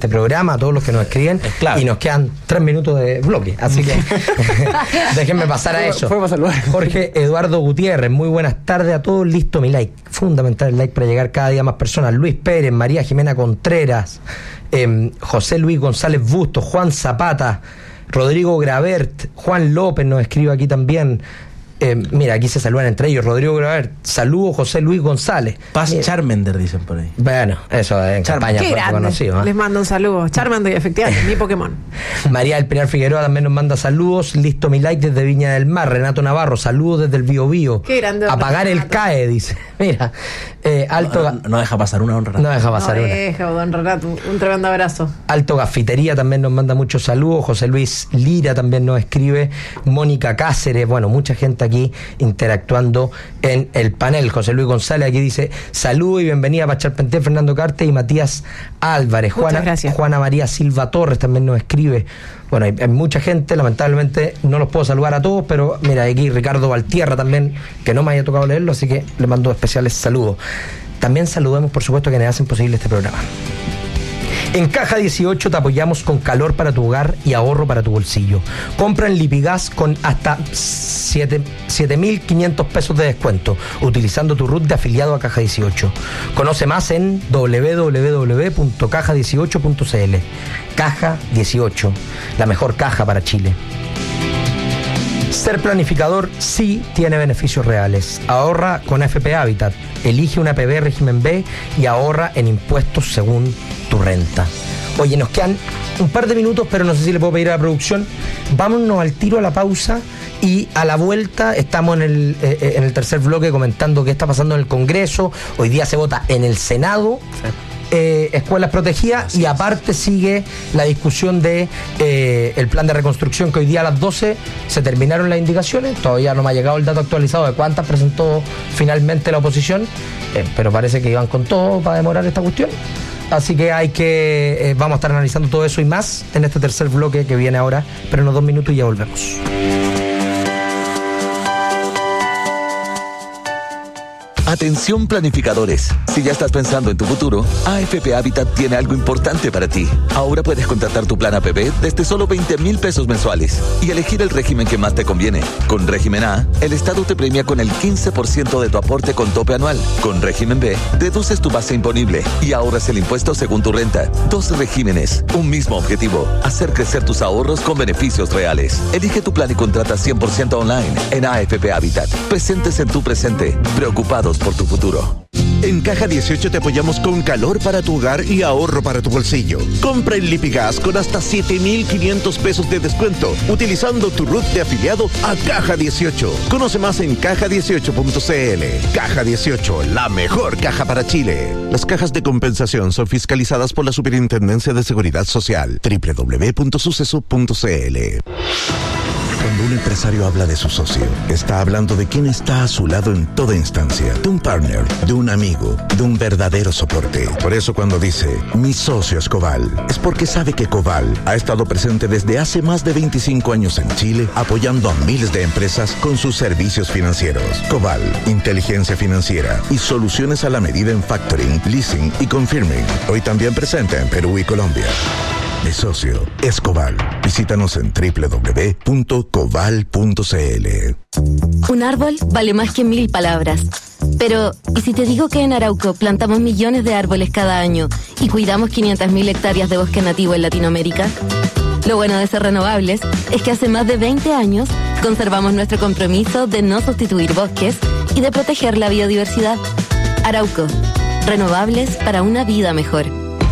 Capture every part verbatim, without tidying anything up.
este programa, a todos los que nos escriben, claro. Y nos quedan tres minutos de bloque, así que déjenme pasar a eso. Fue, fue Jorge Eduardo Gutiérrez, muy buenas tardes a todos, listo mi like, fundamental el like para llegar cada día más personas. Luis Pérez, María Jimena Contreras, eh, José Luis González Bustos, Juan Zapata, Rodrigo Gravert, Juan López nos escribe aquí también. Eh, mira, aquí se saludan entre ellos. Rodrigo Gravert, saludos José Luis González. Paz mira. Charmander, dicen por ahí. Bueno, eso en campaña fue conocido, ¿eh? Les mando un saludo. Charmander, efectivamente, mi Pokémon. María del Pilar Figueroa también nos manda saludos. Listo mi like desde Viña del Mar. Renato Navarro, saludos desde el Bío Bío. Qué grande. Apagar el C A E, dice. Mira, eh, Alto. No, no, no deja pasar una, don Renato. No deja pasar no una. deja, don Renato. Un tremendo abrazo. Alto Gafitería también nos manda muchos saludos. José Luis Lira también nos escribe. Mónica Cáceres, bueno, mucha gente aquí interactuando en el panel. José Luis González aquí dice saludo y bienvenida para Charpentier, Fernando Carte y Matías Álvarez. Juana, Juana María Silva Torres también nos escribe. Bueno, hay, hay mucha gente, lamentablemente no los puedo saludar a todos, pero mira, aquí Ricardo Valtierra también, que no me haya tocado leerlo, así que le mando especiales saludos. También saludemos, por supuesto, a quienes hacen posible este programa. En Caja dieciocho te apoyamos con calor para tu hogar y ahorro para tu bolsillo. Compra en Lipigas con hasta siete mil quinientos pesos de descuento, utilizando tu R U T de afiliado a Caja dieciocho. Conoce más en doble u doble u doble u punto caja dieciocho punto c l. Caja dieciocho, la mejor caja para Chile. Ser planificador sí tiene beneficios reales. Ahorra con A F P Habitat. Elige una A P B régimen B y ahorra en impuestos según tu renta. Oye, nos quedan un par de minutos, pero no sé si le puedo pedir a la producción. Vámonos al tiro a la pausa y a la vuelta estamos en el, eh, en el tercer bloque comentando qué está pasando en el Congreso. Hoy día se vota en el Senado. Eh, escuelas protegidas. Así y aparte es. Sigue la discusión de eh, el plan de reconstrucción, que hoy día a las doce se terminaron las indicaciones. Todavía no me ha llegado el dato actualizado de cuántas presentó finalmente la oposición, eh, pero parece que iban con todo para demorar esta cuestión. Así que hay que eh, vamos a estar analizando todo eso y más en este tercer bloque que viene ahora, pero en unos dos minutos y ya volvemos. Atención planificadores, si ya estás pensando en tu futuro, A F P Habitat tiene algo importante para ti. Ahora puedes contratar tu plan A P B desde solo veinte mil pesos mensuales y elegir el régimen que más te conviene. Con régimen A, el Estado te premia con el quince por ciento de tu aporte con tope anual. Con régimen B, deduces tu base imponible y ahorras el impuesto según tu renta. Dos regímenes, un mismo objetivo, hacer crecer tus ahorros con beneficios reales. Elige tu plan y contrata cien por ciento online en A F P Habitat. Presentes en tu presente, preocupados por tu futuro. En Caja dieciocho te apoyamos con calor para tu hogar y ahorro para tu bolsillo. Compra en Lipigas con hasta siete mil quinientos pesos de descuento, utilizando tu R U T de afiliado a Caja dieciocho. Conoce más en caja dieciocho punto c l. Caja dieciocho, la mejor caja para Chile. Las cajas de compensación son fiscalizadas por la Superintendencia de Seguridad Social. doble u doble u doble u punto suceso punto c l. Cuando un empresario habla de su socio, está hablando de quien está a su lado en toda instancia, de un partner, de un amigo, de un verdadero soporte. Por eso cuando dice, mi socio es Coval, es porque sabe que Coval ha estado presente desde hace más de veinticinco años en Chile, apoyando a miles de empresas con sus servicios financieros. Coval, inteligencia financiera y soluciones a la medida en factoring, leasing y confirming. Hoy también presente en Perú y Colombia. Mi socio es Coval. Visítanos en doble u doble u doble u punto coval punto c l. Un árbol vale más que mil palabras. Pero, ¿y si te digo que en Arauco plantamos millones de árboles cada año y cuidamos quinientas mil hectáreas de bosque nativo en Latinoamérica? Lo bueno de ser renovables es que hace más de veinte años conservamos nuestro compromiso de no sustituir bosques y de proteger la biodiversidad. Arauco, renovables para una vida mejor.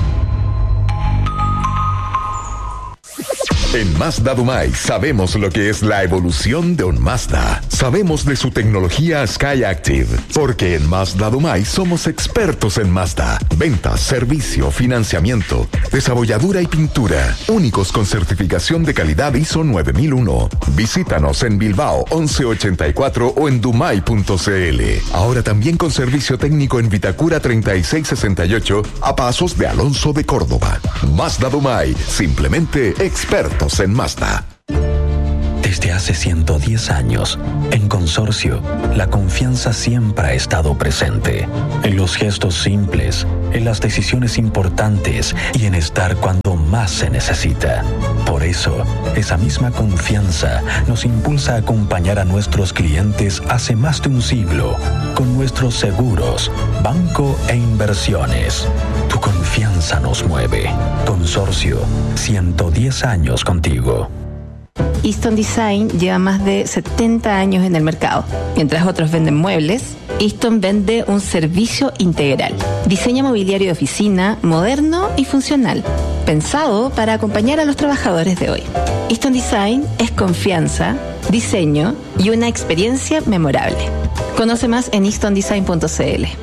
En Mazda Dumay sabemos lo que es la evolución de un Mazda. Sabemos de su tecnología Skyactiv, porque en Mazda Dumay somos expertos en Mazda. Ventas, servicio, financiamiento, desabolladura y pintura. Únicos con certificación de calidad I S O nueve mil uno. Visítanos en Bilbao once ochenta y cuatro o en dumay punto c l. Ahora también con servicio técnico en Vitacura treinta y seis sesenta y ocho a pasos de Alonso de Córdoba. Mazda Dumay, simplemente expertos en Mazda. Desde hace ciento diez años, en Consorcio, la confianza siempre ha estado presente. En los gestos simples, en las decisiones importantes y en estar cuando más se necesita. Por eso, esa misma confianza nos impulsa a acompañar a nuestros clientes hace más de un siglo con nuestros seguros, banco e inversiones. Tu confianza nos mueve. Consorcio, ciento diez años contigo. Easton Design lleva más de setenta años en el mercado. Mientras otros venden muebles, Easton vende un servicio integral. Diseña mobiliario de oficina, moderno y funcional, pensado para acompañar a los trabajadores de hoy. Easton Design es confianza, diseño y una experiencia memorable. Conoce más en easton design punto c l.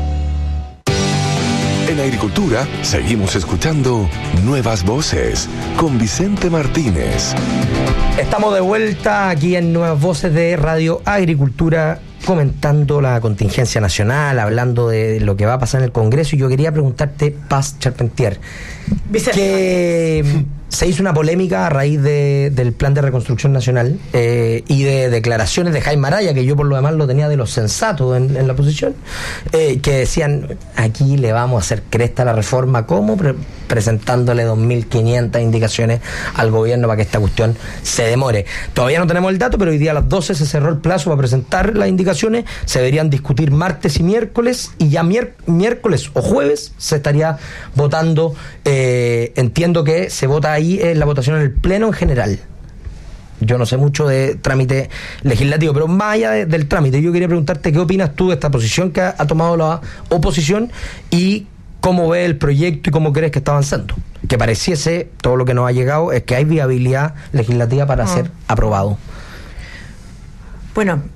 En Agricultura seguimos escuchando Nuevas Voces con Vicente Martínez. Estamos de vuelta aquí en Nuevas Voces de Radio Agricultura, comentando la contingencia nacional, hablando de lo que va a pasar en el Congreso. Y yo quería preguntarte, Paz Charpentier, Vicente, que se hizo una polémica a raíz de, del Plan de Reconstrucción Nacional eh, y de declaraciones de Jaime Araya, que yo por lo demás lo tenía de los sensatos en, en la oposición, eh, que decían, aquí le vamos a hacer cresta a la reforma, ¿cómo? Pre- presentándole dos mil quinientas indicaciones al gobierno para que esta cuestión se demore. Todavía no tenemos el dato, pero hoy día a las doce se cerró el plazo para presentar las indicaciones. Se deberían discutir martes y miércoles, y ya mier- miércoles o jueves se estaría votando. Eh, entiendo que se vota ahí en la votación en el Pleno en general. Yo no sé mucho de trámite legislativo, pero más allá de, del trámite, yo quería preguntarte qué opinas tú de esta posición que ha, ha tomado la oposición y cómo ves el proyecto y cómo crees que está avanzando. Que pareciese, todo lo que nos ha llegado, es que hay viabilidad legislativa para ah. ser aprobado. Bueno,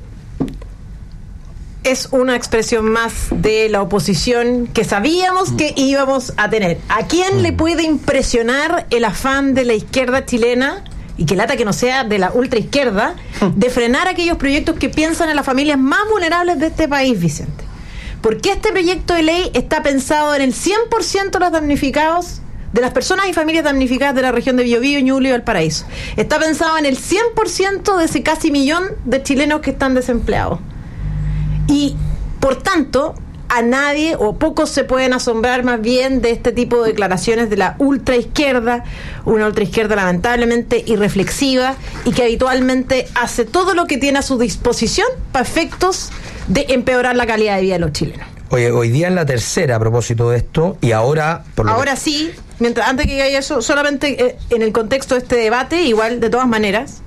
es una expresión más de la oposición que sabíamos que íbamos a tener. ¿A quién le puede impresionar el afán de la izquierda chilena, y que lata que no sea de la ultraizquierda, de frenar aquellos proyectos que piensan en las familias más vulnerables de este país, Vicente? Porque este proyecto de ley está pensado en el cien por ciento de los damnificados, de las personas y familias damnificadas de la región de Biobío, Ñuble y Valparaíso. Está pensado en el cien por ciento de ese casi millón de chilenos que están desempleados. Y, por tanto, a nadie o pocos se pueden asombrar más bien de este tipo de declaraciones de la ultraizquierda, una ultraizquierda lamentablemente irreflexiva y que habitualmente hace todo lo que tiene a su disposición para efectos de empeorar la calidad de vida de los chilenos. Oye, hoy día en la tercera, a propósito de esto, y ahora... Por lo ahora que... sí, mientras antes que diga eso, solamente eh, en el contexto de este debate, igual, de todas maneras,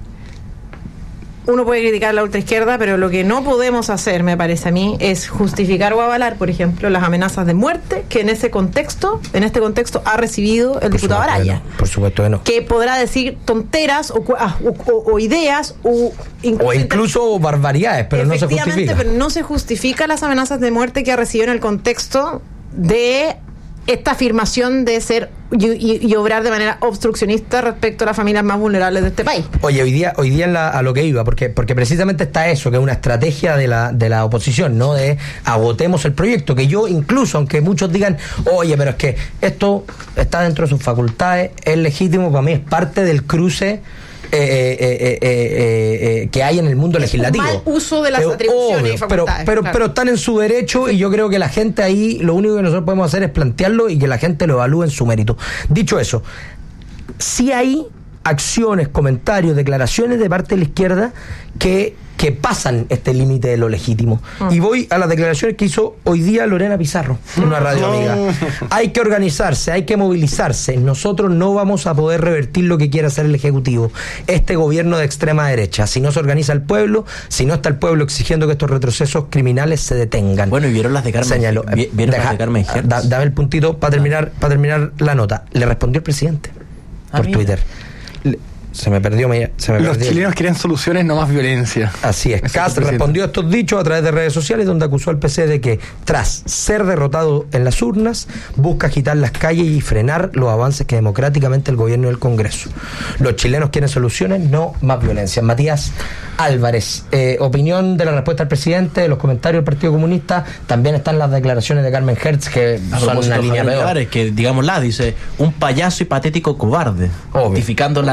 uno puede criticar la ultraizquierda, pero lo que no podemos hacer, me parece a mí, es justificar o avalar, por ejemplo, las amenazas de muerte que en ese contexto, en este contexto ha recibido el por diputado Araya. No, por supuesto que no. Que podrá decir tonteras o, o, o, o ideas o incluso, o incluso barbaridades, pero no se justifica. Pero no se justifica las amenazas de muerte que ha recibido en el contexto de esta afirmación de ser y, y, y obrar de manera obstruccionista respecto a las familias más vulnerables de este país. Oye, hoy día, hoy día en la, a lo que iba, porque, porque precisamente está eso, que es una estrategia de la, de la oposición, ¿no? De agotemos el proyecto, que yo incluso, aunque muchos digan, oye, pero es que esto está dentro de sus facultades, es legítimo, para mí es parte del cruce Eh, eh, eh, eh, eh, que hay en el mundo legislativo. Mal uso de las pero, atribuciones obvio, y facultades. Pero, pero, claro. pero están en su derecho y yo creo que la gente ahí, lo único que nosotros podemos hacer es plantearlo y que la gente lo evalúe en su mérito. Dicho eso, sí hay acciones, comentarios, declaraciones de parte de la izquierda que, que pasan este límite de lo legítimo. Mm. Y voy a las declaraciones que hizo hoy día Lorena Pizarro en una radio amiga. Hay que organizarse, hay que movilizarse. Nosotros no vamos a poder revertir lo que quiera hacer el Ejecutivo. Este gobierno de extrema derecha. Si no se organiza el pueblo, si no está el pueblo exigiendo que estos retrocesos criminales se detengan. Bueno, y vieron las de Carmen. Señaló. ¿Vieron Deja, las de Carmen da, Dame el puntito para terminar, para terminar la nota. Le respondió el presidente por ah, Twitter. Le, Se me perdió, me, se me Los perdió. chilenos quieren soluciones, no más violencia. Así es. Kast respondió a estos dichos a través de redes sociales, donde acusó al P C de que, tras ser derrotado en las urnas, busca agitar las calles y frenar los avances que democráticamente el gobierno y el Congreso. Los chilenos quieren soluciones, no más violencia. Matías Álvarez, eh, opinión de la respuesta del presidente, de los comentarios del Partido Comunista. También están las declaraciones de Carmen Hertz, que a son una línea peor. Que, digámosla, dice, un payaso y patético cobarde, Obvio. justificando la agresión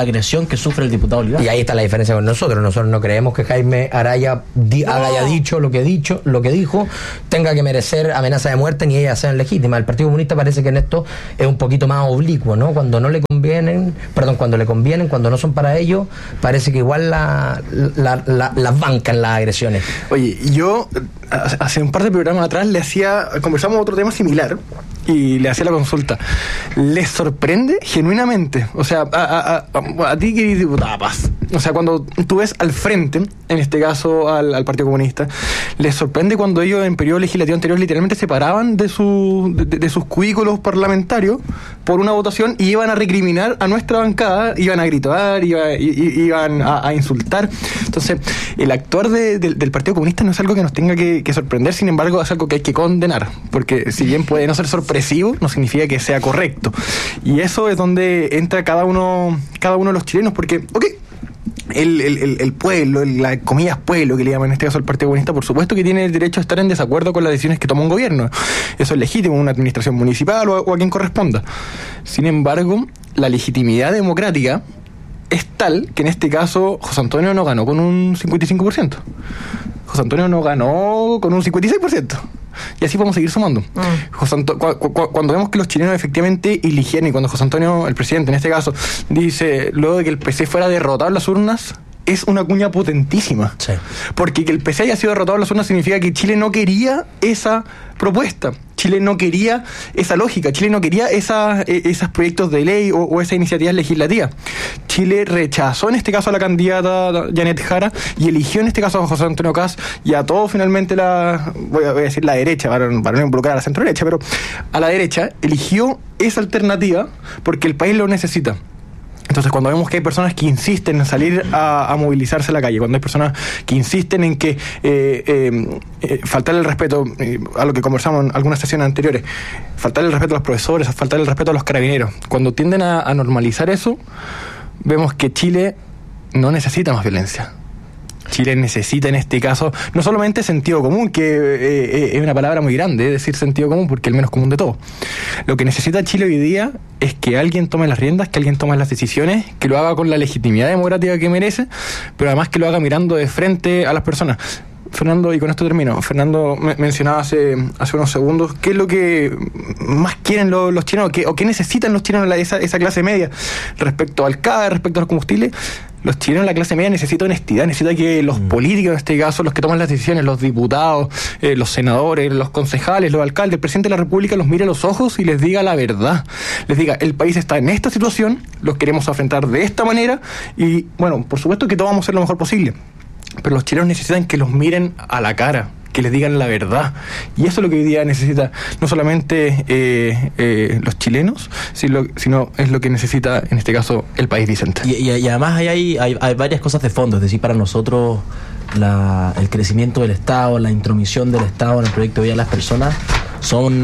represión que sufre el diputado Oliván. Y ahí está la diferencia con nosotros. Nosotros no creemos que Jaime Araya di, no. haya dicho lo que dicho, lo que dijo, tenga que merecer amenaza de muerte ni ellas sean legítimas. El Partido Comunista parece que en esto es un poquito más oblicuo, ¿no? Cuando no le convienen, perdón, cuando le convienen, cuando no son para ellos, parece que igual la, la, la, las bancan las agresiones. Oye, yo hace un par de programas atrás le hacía, conversamos otro tema similar y le hacía la consulta. ¿Les sorprende genuinamente? O sea, a, a, a, a ti que eres diputada Paz, o sea, cuando tú ves al frente, en este caso al, al Partido Comunista, ¿les sorprende cuando ellos en periodo legislativo anterior literalmente se paraban de, su, de, de sus cubículos parlamentarios por una votación y iban a recriminar a nuestra bancada, iban a gritar, iba, iban a, a insultar? Entonces, el actuar de, de, del Partido Comunista no es algo que nos tenga que, que sorprender, sin embargo, es algo que hay que condenar, porque si bien puede no ser sorpresivo, no significa que sea correcto. Y eso es donde entra cada uno, cada uno de los chilenos, porque, ok, El, el, el pueblo, el, la comillas pueblo que le llaman en este caso al Partido Comunista, por supuesto que tiene el derecho a estar en desacuerdo con las decisiones que toma un gobierno. Eso es legítimo, una administración municipal o a, o a quien corresponda. Sin embargo, la legitimidad democrática es tal que en este caso José Antonio no ganó con un cincuenta y cinco por ciento. José Antonio no ganó con un cincuenta y seis por ciento. Y así podemos seguir sumando. Mm. José Anto- cu- cu- cuando vemos que los chilenos efectivamente eligieron, y cuando José Antonio, el presidente en este caso, dice, luego de que el P C fuera derrotado en las urnas, es una cuña potentísima. Sí. Porque que el P C haya sido derrotado en las urnas significa que Chile no quería esa propuesta. Chile no quería esa lógica. Chile no quería esa, eh, esos proyectos de ley o, o esas iniciativas legislativas. Chile rechazó en este caso a la candidata Janet Jara y eligió en este caso a José Antonio Kast y a todo finalmente la, voy a, voy a decir la derecha, para, para no involucrar a la centro derecha, pero a la derecha eligió esa alternativa porque el país lo necesita. Entonces, cuando vemos que hay personas que insisten en salir a, a movilizarse a la calle, cuando hay personas que insisten en que eh, eh, eh, faltarle el respeto eh, a lo que conversamos en algunas sesiones anteriores, faltarle el respeto a los profesores, faltarle el respeto a los carabineros, cuando tienden a, a normalizar eso, vemos que Chile no necesita más violencia. Chile necesita en este caso no solamente sentido común, que eh, es una palabra muy grande, decir sentido común, porque es el menos común de todo. Lo que necesita Chile hoy día es que alguien tome las riendas, que alguien tome las decisiones, que lo haga con la legitimidad democrática que merece, pero además que lo haga mirando de frente a las personas. Fernando, y con esto termino, Fernando me mencionaba hace, hace unos segundos qué es lo que más quieren los, los chilenos, qué, o qué necesitan los chilenos, la, esa, esa clase media respecto al C A E, respecto a los combustibles. Los chilenos, la clase media, necesita honestidad, necesita que los mm. políticos, en este caso, los que toman las decisiones, los diputados, eh, los senadores, los concejales, los alcaldes, el presidente de la República los mire a los ojos y les diga la verdad. Les diga, el país está en esta situación, los queremos enfrentar de esta manera y, bueno, por supuesto que todos vamos a hacer lo mejor posible. Pero los chilenos necesitan que los miren a la cara, que les digan la verdad. Y eso es lo que hoy día necesita no solamente eh, eh, los chilenos, sino, sino es lo que necesita, en este caso, el país, Vicente. Y, y, y además hay, hay, hay varias cosas de fondo. Es decir, para nosotros la, el crecimiento del Estado, la intromisión del Estado en el proyecto de vida de las personas son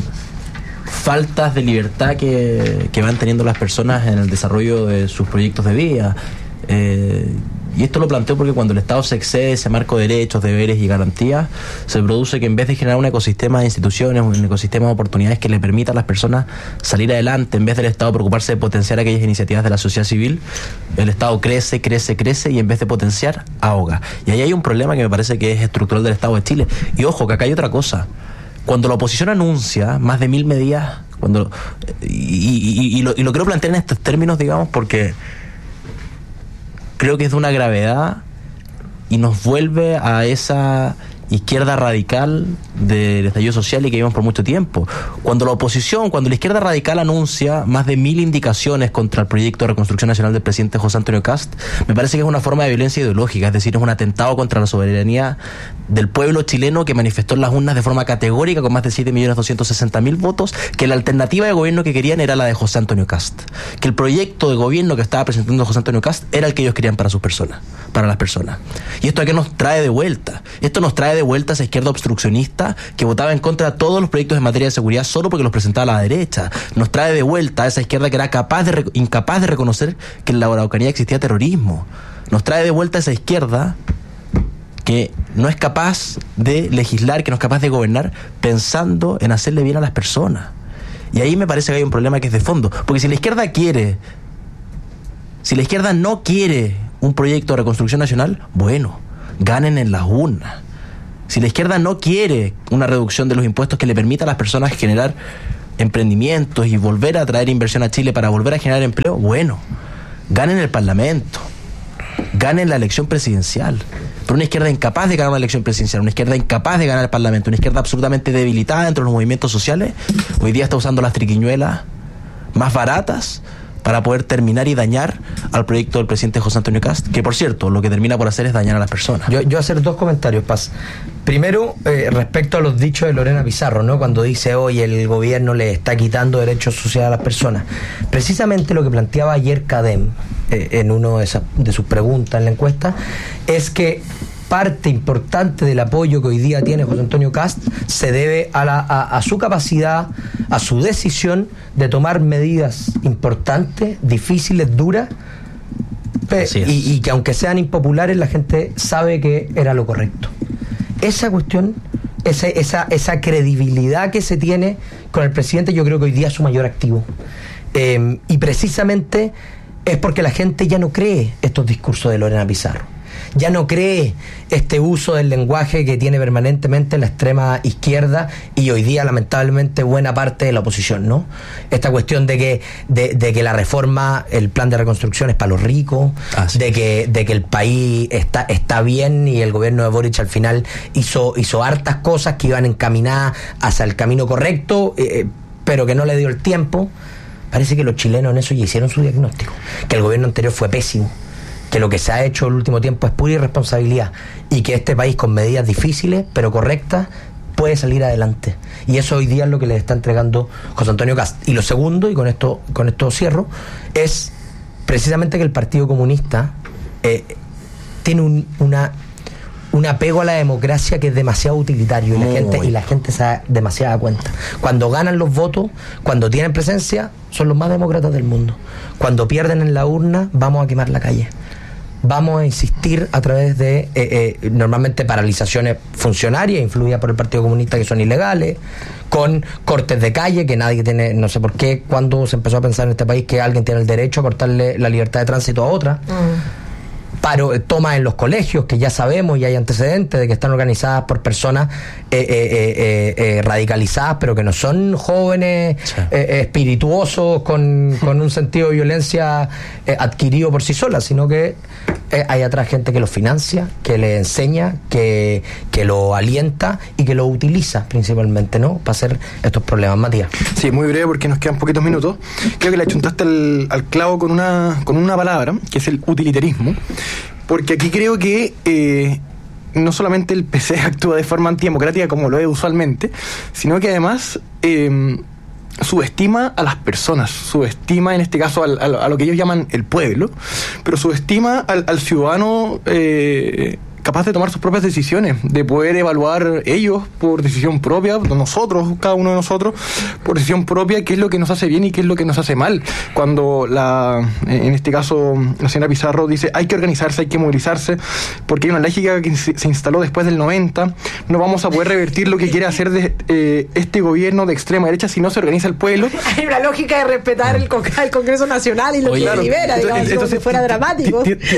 faltas de libertad que, que van teniendo las personas en el desarrollo de sus proyectos de vida. Eh, y esto lo planteo porque cuando el Estado se excede ese marco de derechos, deberes y garantías, se produce que en vez de generar un ecosistema de instituciones, un ecosistema de oportunidades que le permita a las personas salir adelante, en vez del Estado preocuparse de potenciar aquellas iniciativas de la sociedad civil, el Estado crece, crece, crece y en vez de potenciar, ahoga. Y ahí hay un problema que me parece que es estructural del Estado de Chile. Y ojo, que acá hay otra cosa. Cuando la oposición anuncia más de mil medidas, cuando y, y, y, lo, y lo quiero plantear en estos términos, digamos, porque creo que es de una gravedad y nos vuelve a esa izquierda radical del estallido social y que vivimos por mucho tiempo. Cuando la oposición, cuando la izquierda radical anuncia más de mil indicaciones contra el proyecto de reconstrucción nacional del presidente José Antonio Kast, me parece que es una forma de violencia ideológica, es decir, es un atentado contra la soberanía del pueblo chileno que manifestó en las urnas de forma categórica con más de siete millones doscientos sesenta mil votos que la alternativa de gobierno que querían era la de José Antonio Kast, que el proyecto de gobierno que estaba presentando José Antonio Kast era el que ellos querían para sus personas, para las personas. Y esto a qué nos trae de vuelta, esto nos trae de vuelta a esa izquierda obstruccionista que votaba en contra de todos los proyectos en materia de seguridad solo porque los presentaba la derecha. Nos trae de vuelta a esa izquierda que era capaz de incapaz de reconocer que en la Araucanía existía terrorismo. Nos trae de vuelta a esa izquierda que no es capaz de legislar, que no es capaz de gobernar pensando en hacerle bien a las personas. Y ahí me parece que hay un problema que es de fondo, porque si la izquierda quiere Si la izquierda no quiere un proyecto de reconstrucción nacional, bueno, ganen en las urnas. Si la izquierda no quiere una reducción de los impuestos que le permita a las personas generar emprendimientos y volver a traer inversión a Chile para volver a generar empleo, bueno, ganen el Parlamento, ganen la elección presidencial. Pero una izquierda incapaz de ganar una elección presidencial, una izquierda incapaz de ganar el Parlamento, una izquierda absolutamente debilitada dentro de los movimientos sociales, hoy día está usando las triquiñuelas más baratas para poder terminar y dañar al proyecto del presidente José Antonio Kast, que por cierto, lo que termina por hacer es dañar a las personas. Yo, yo hacer dos comentarios, Paz. Primero, eh, respecto a los dichos de Lorena Pizarro, ¿no? Cuando dice hoy el gobierno le está quitando derechos sociales a las personas. Precisamente lo que planteaba ayer Cadem, eh, en una de, de sus preguntas en la encuesta, es que parte importante del apoyo que hoy día tiene José Antonio Kast se debe a, la, a, a su capacidad, a su decisión de tomar medidas importantes, difíciles, duras, pe, y, y que aunque sean impopulares, la gente sabe que era lo correcto. Esa cuestión, esa, esa, esa credibilidad que se tiene con el presidente, yo creo que hoy día es su mayor activo. Eh, y precisamente es porque la gente ya no cree estos discursos de Lorena Pizarro. Ya no cree este uso del lenguaje que tiene permanentemente la extrema izquierda y hoy día lamentablemente buena parte de la oposición, ¿no? Esta cuestión de que de, de que la reforma, el plan de reconstrucción es para los ricos, Así de que de que el país está está bien y el gobierno de Boric al final hizo hizo hartas cosas que iban encaminadas hacia el camino correcto, eh, pero que no le dio el tiempo. Parece que los chilenos en eso ya hicieron su diagnóstico, que el gobierno anterior fue pésimo, que lo que se ha hecho el último tiempo es pura irresponsabilidad y que este país con medidas difíciles pero correctas puede salir adelante, y eso hoy día es lo que le está entregando José Antonio Kast. Y lo segundo, y con esto con esto cierro, es precisamente que el Partido Comunista eh, tiene un, una un apego a la democracia que es demasiado utilitario y la gente y la gente se da demasiada cuenta. Cuando ganan los votos, cuando tienen presencia, son los más demócratas del mundo. Cuando pierden en la urna, vamos a quemar la calle. Vamos a insistir a través de eh, eh, normalmente paralizaciones funcionarias influidas por el Partido Comunista que son ilegales, con cortes de calle que nadie tiene, no sé por qué, cuando se empezó a pensar en este país que alguien tiene el derecho a cortarle la libertad de tránsito a otra. Mm. Paro, tomas en los colegios, que ya sabemos y hay antecedentes de que están organizadas por personas eh, eh, eh, eh, radicalizadas, pero que no son jóvenes sí. eh, espirituosos con, con un sentido de violencia eh, adquirido por sí solas, sino que eh, hay atrás gente que los financia, que les enseña, que, que lo alienta y que lo utiliza principalmente, ¿no? Para hacer estos problemas. Matías. Sí, muy breve porque nos quedan poquitos minutos. Creo que le achuntaste al, al clavo con una, con una palabra, que es el utilitarismo. Porque aquí creo que eh, no solamente el P C actúa de forma antidemocrática como lo es usualmente, sino que además eh, subestima a las personas, subestima en este caso al, al, a lo que ellos llaman el pueblo, pero subestima al, al ciudadano eh, capaz de tomar sus propias decisiones, de poder evaluar ellos por decisión propia, nosotros, cada uno de nosotros, por decisión propia, qué es lo que nos hace bien y qué es lo que nos hace mal. Cuando la, en este caso, la señora Pizarro dice hay que organizarse, hay que movilizarse, porque hay una lógica que se instaló después del noventa, no vamos a poder revertir lo que quiere hacer de, eh, este gobierno de extrema derecha si no se organiza el pueblo. Hay una lógica de respetar el, el Congreso Nacional y lo Oye, que libera, digamos, entonces, como si fuera dramático.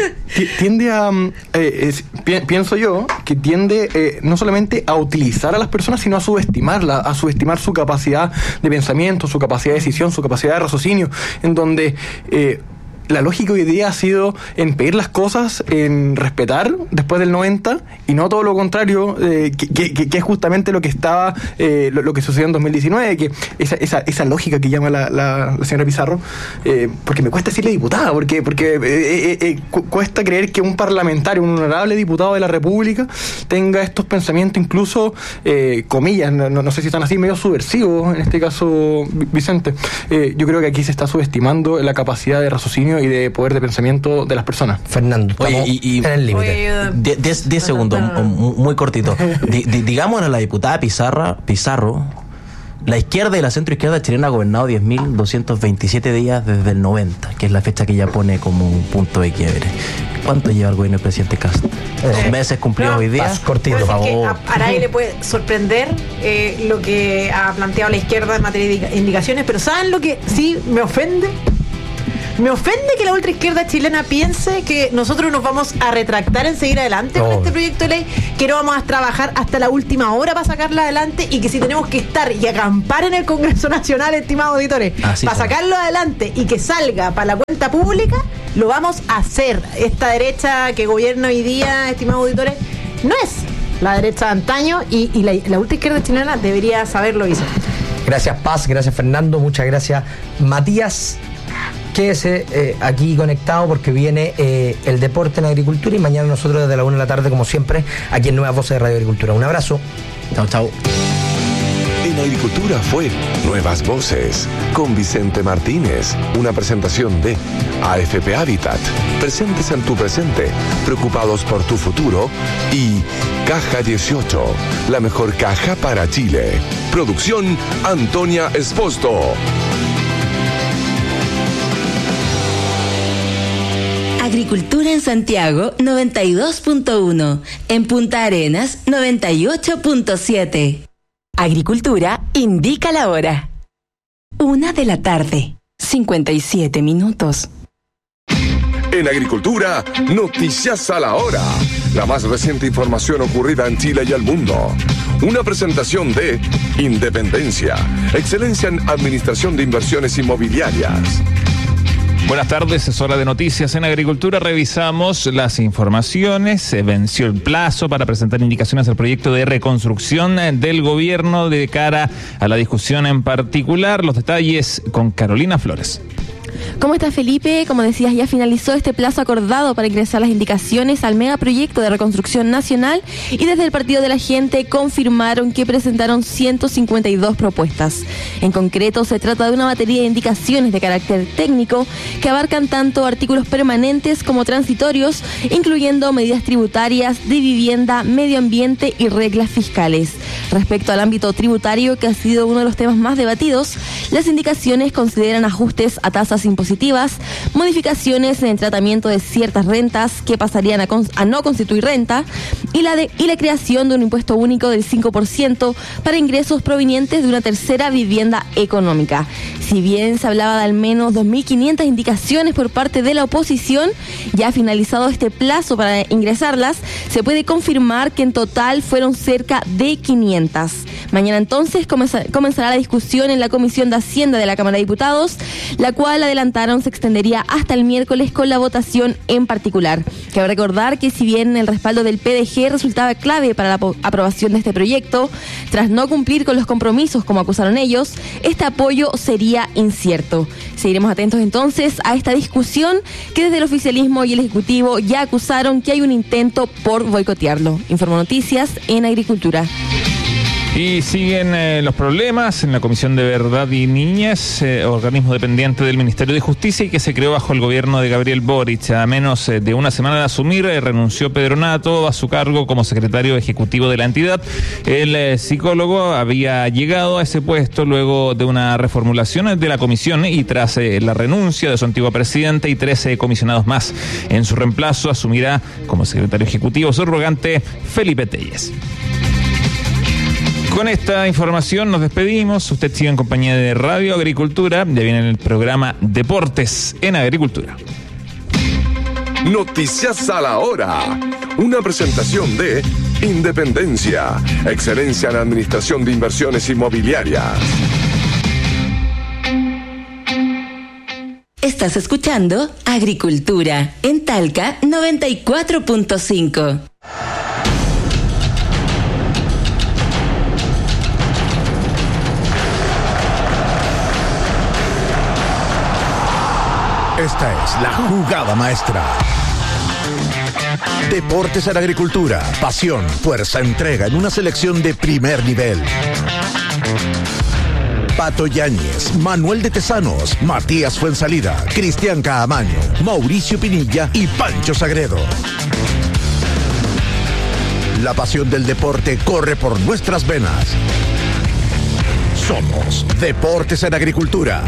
Tiende a... Eh, es, pienso yo que tiende eh, no solamente a utilizar a las personas, sino a subestimarla, a subestimar su capacidad de pensamiento, su capacidad de decisión, su capacidad de raciocinio, en donde eh, la lógica hoy día ha sido en pedir las cosas, en respetar después del noventa, y no todo lo contrario, eh, que, que, que es justamente lo que estaba, eh, lo, lo que sucedió en dos mil diecinueve, que esa, esa, esa lógica que llama la, la, la señora Pizarro, eh, porque me cuesta decirle diputada, porque, porque eh, eh, eh, cu- cuesta creer que un parlamentario, un honorable diputado de la República, tenga estos pensamientos incluso, eh, comillas, no, no sé si están así, medio subversivos, en este caso, Vicente. Eh, yo creo que aquí se está subestimando la capacidad de raciocinio y de poder de pensamiento de las personas. Fernando, Oye, y, y en el límite. diez segundos, muy cortito. D- d- digamos a la diputada Pizarra, Pizarro, la izquierda y la centroizquierda chilena ha gobernado diez mil doscientos veintisiete días desde el noventa, que es la fecha que ella pone como un punto de quiebre. ¿Cuánto lleva el gobierno del presidente Kast? ¿Dos meses cumplidos no, hoy día? Paz, cortito, por favor. A, a nadie le puede sorprender eh, lo que ha planteado la izquierda en materia de indicaciones, pero ¿saben lo que sí me ofende? Me ofende que la ultraizquierda chilena piense que nosotros nos vamos a retractar en seguir adelante oh. con este proyecto de ley, que no vamos a trabajar hasta la última hora para sacarla adelante y que si tenemos que estar y acampar en el Congreso Nacional, estimados auditores, Así para fue. sacarlo adelante y que salga para la cuenta pública, lo vamos a hacer. Esta derecha que gobierna hoy día, estimados auditores, no es la derecha de antaño y, y la, la ultraizquierda chilena debería saberlo, Isa. Gracias, Paz, gracias, Fernando, muchas gracias, Matías. Quédese eh, aquí conectado porque viene eh, el deporte en la agricultura y mañana nosotros desde la una de la tarde, como siempre, aquí en Nuevas Voces de Radio Agricultura. Un abrazo. Chao, chao. En Agricultura fue Nuevas Voces con Vicente Martínez, una presentación de A F P Habitat, presentes en tu presente, preocupados por tu futuro, y Caja dieciocho, la mejor caja para Chile. Producción Antonia Esposto. Agricultura en Santiago noventa y dos punto uno, en Punta Arenas noventa y ocho punto siete. Agricultura indica la hora. Una de la tarde, cincuenta y siete minutos. En Agricultura, noticias a la hora. La más reciente información ocurrida en Chile y el mundo. Una presentación de Independencia, excelencia en administración de inversiones inmobiliarias. Buenas tardes, es hora de noticias en Agricultura. Revisamos las informaciones. Se venció el plazo para presentar indicaciones al proyecto de reconstrucción del gobierno de cara a la discusión en particular. Los detalles con Carolina Flores. ¿Cómo está, Felipe? Como decías, ya finalizó este plazo acordado para ingresar las indicaciones al megaproyecto de reconstrucción nacional y desde el Partido de la Gente confirmaron que presentaron ciento cincuenta y dos propuestas. En concreto, se trata de una batería de indicaciones de carácter técnico que abarcan tanto artículos permanentes como transitorios, incluyendo medidas tributarias, de vivienda, medio ambiente y reglas fiscales. Respecto al ámbito tributario, que ha sido uno de los temas más debatidos, las indicaciones consideran ajustes a tasas impositivas, modificaciones en el tratamiento de ciertas rentas que pasarían a, con, a no constituir renta y la, de, y la creación de un impuesto único del cinco por ciento para ingresos provenientes de una tercera vivienda económica. Si bien se hablaba de al menos dos mil quinientas indicaciones por parte de la oposición, ya finalizado este plazo para ingresarlas, se puede confirmar que en total fueron cerca de quinientas. Mañana entonces comenzará la discusión en la Comisión de Hacienda de la Cámara de Diputados, la cual adelantaron se extendería hasta el miércoles con la votación en particular. Cabe recordar que si bien el respaldo del P D G resultaba clave para la aprobación de este proyecto, tras no cumplir con los compromisos como acusaron ellos, este apoyo sería incierto. Seguiremos atentos entonces a esta discusión que desde el oficialismo y el Ejecutivo ya acusaron que hay un intento por boicotearlo. Informo Noticias en Agricultura. Y siguen eh, los problemas en la Comisión de Verdad y Niñez, eh, organismo dependiente del Ministerio de Justicia y que se creó bajo el gobierno de Gabriel Boric. A menos eh, de una semana de asumir, eh, renunció Pedro Nato a su cargo como secretario ejecutivo de la entidad. El eh, psicólogo había llegado a ese puesto luego de una reformulación de la comisión y tras eh, la renuncia de su antiguo presidente y trece comisionados más. En su reemplazo asumirá como secretario ejecutivo subrogante Felipe Telles. Con esta información nos despedimos. Usted sigue en compañía de Radio Agricultura. Ya viene el programa Deportes en Agricultura. Noticias a la hora. Una presentación de Independencia, excelencia en administración de inversiones inmobiliarias. Estás escuchando Agricultura en Talca noventa y cuatro punto cinco. Esta es la jugada maestra. Deportes en Agricultura. Pasión, fuerza, entrega en una selección de primer nivel. Pato Yáñez, Manuel de Tesanos, Matías Fuensalida, Cristian Caamaño, Mauricio Pinilla y Pancho Sagredo. La pasión del deporte corre por nuestras venas. Somos Deportes en Agricultura.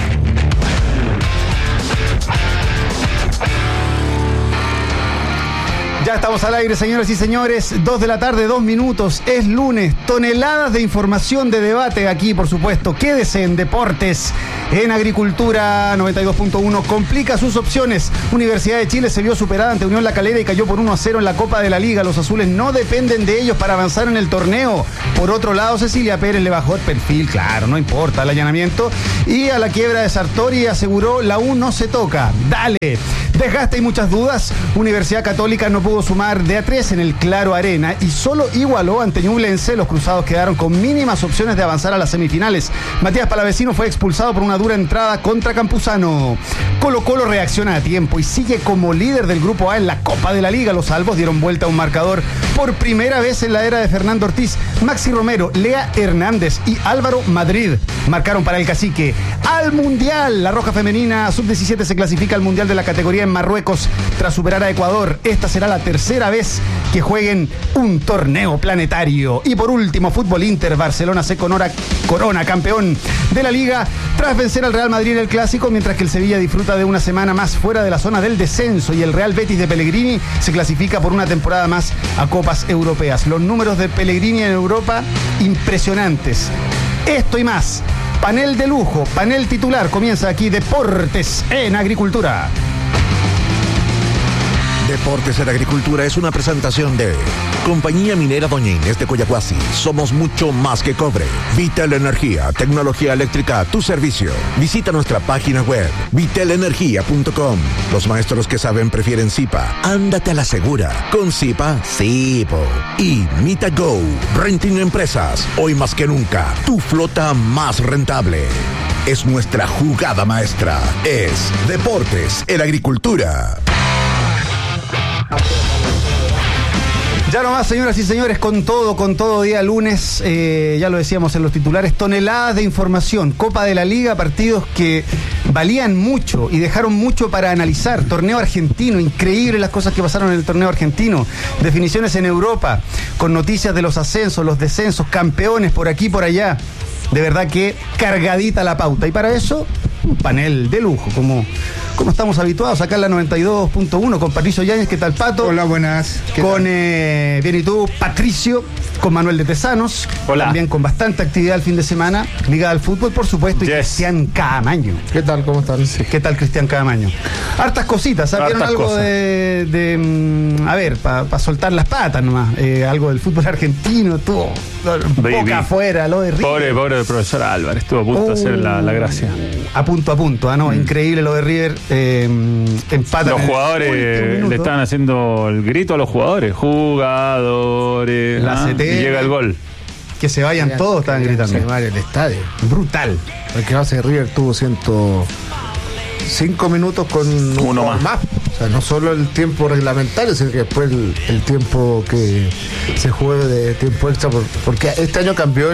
Ya estamos al aire, señoras y señores. Dos de la tarde, dos minutos. Es lunes. Toneladas de información, de debate aquí, por supuesto. Quédese en Deportes En Agricultura noventa y dos punto uno complica sus opciones. Universidad de Chile se vio superada ante Unión La Calera y cayó por uno a cero en la Copa de la Liga. Los azules no dependen de ellos para avanzar en el torneo. Por otro lado, Cecilia Pérez le bajó el perfil, claro, no importa el allanamiento. Y a la quiebra de Sartori aseguró: la U no se toca. Dale. Desgaste y muchas dudas. Universidad Católica no pudo sumar de a tres en el Claro Arena y solo igualó ante Ñublense. Los cruzados quedaron con mínimas opciones de avanzar a las semifinales. Matías Palavecino fue expulsado por una dura entrada contra Campuzano. Colo Colo reacciona a tiempo y sigue como líder del Grupo A en la Copa de la Liga. Los albos dieron vuelta a un marcador por primera vez en la era de Fernando Ortiz. Maxi Romero, Lea Hernández y Álvaro Madrid marcaron para el Cacique. Al Mundial, la Roja Femenina sub diecisiete se clasifica al Mundial de la categoría en Marruecos tras superar a Ecuador. Esta será la tercera vez que jueguen un torneo planetario. Y por último, fútbol Inter, Barcelona se corona, corona campeón de la Liga tras vencer al Real Madrid en el Clásico, mientras que el Sevilla disfruta de una semana más fuera de la zona del descenso y el Real Betis de Pellegrini se clasifica por una temporada más a Copas Europeas. Los números de Pellegrini en Europa, impresionantes. Esto y más. Panel de lujo, panel titular. Comienza aquí Deportes en Agricultura. Deportes en Agricultura es una presentación de Compañía Minera Doña Inés de Coyahuasi. Somos mucho más que cobre. Vitel Energía, tecnología eléctrica a tu servicio. Visita nuestra página web, vitel energía punto com. Los maestros que saben prefieren Zipa. Ándate a la segura. Con Zipa, sí, po. Y MitaGo, Renting Empresas. Hoy más que nunca, tu flota más rentable. Es nuestra jugada maestra. Es Deportes en Agricultura. Ya nomás, señoras y señores, con todo, con todo día lunes, eh, ya lo decíamos en los titulares, toneladas de información, Copa de la Liga, partidos que valían mucho y dejaron mucho para analizar, torneo argentino, increíble las cosas que pasaron en el torneo argentino, definiciones en Europa, con noticias de los ascensos, los descensos, campeones por aquí, por allá, de verdad que cargadita la pauta, y para eso, un panel de lujo, como... como estamos habituados acá en la noventa y dos punto uno, con Patricio Yáñez, ¿qué tal, Pato? Hola, buenas. Con, eh, bien, y tú, Patricio, con Manuel de Tesanos. Hola. También con bastante actividad el fin de semana, ligada al fútbol, por supuesto, y Yes. Cristian Caamaño. ¿Qué tal? ¿Cómo están? Sí. ¿Qué tal, Cristian Caamaño? Hartas cositas, ¿sabieron Hartas algo cosas. de, de, mm, a ver, para pa soltar las patas nomás, eh, algo del fútbol argentino, todo, boca afuera, lo de River. Pobre, pobre profesor Álvarez, estuvo a punto de hacer la, la gracia. A punto a punto, ¿ah, no? Mm. Increíble lo de River, eh, empatan. Los jugadores le estaban haciendo el grito a los jugadores. Jugadores. La ¿ah? C T, y llega el gol. Que se vayan todos, estaban gritando. Se va el estadio. Brutal. El que base de River tuvo ciento cinco minutos con uno más. más. O sea, no solo el tiempo reglamentario, sino que después el, el tiempo que se juegue de tiempo extra. Por, porque este año cambió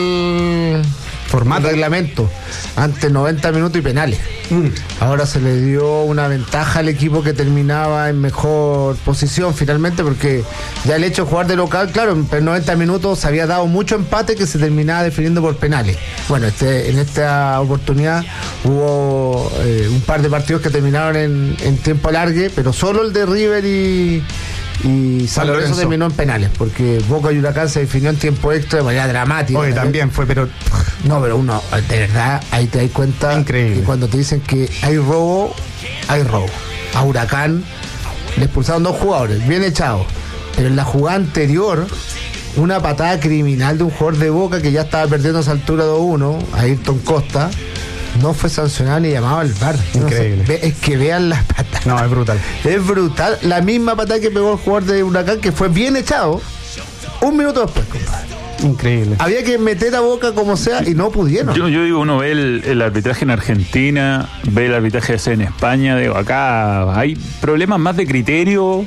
el formato, el reglamento. Antes noventa minutos y penales. Mm. Ahora se le dio una ventaja al equipo que terminaba en mejor posición finalmente, porque ya el hecho de jugar de local, claro, en noventa minutos se había dado mucho empate que se terminaba definiendo por penales. Bueno, este, en esta oportunidad hubo eh, un par de partidos que terminaron en, en tiempo alargue, pero solo el de River y y San Lorenzo terminó en penales, porque Boca y Huracán se definió en tiempo extra de manera dramática. Oye, también fue, pero... No, pero uno, de verdad, ahí te das cuenta. Increíble. Que cuando te dicen que hay robo, hay robo. A Huracán le expulsaron dos jugadores, bien echados, pero en la jugada anterior, una patada criminal de un jugador de Boca que ya estaba perdiendo a esa altura dos uno, a Ayrton Costa, no fue sancionado ni llamado al V A R. Increíble. No sé, es que vean las patadas. No, es brutal. Es brutal. La misma patada que pegó el jugador de Huracán, que fue bien echado, un minuto después, compadre. Increíble. Había que meter a Boca como sea y no pudieron. Yo, yo digo, uno ve el, el arbitraje en Argentina, ve el arbitraje en España, digo, acá hay problemas más de criterio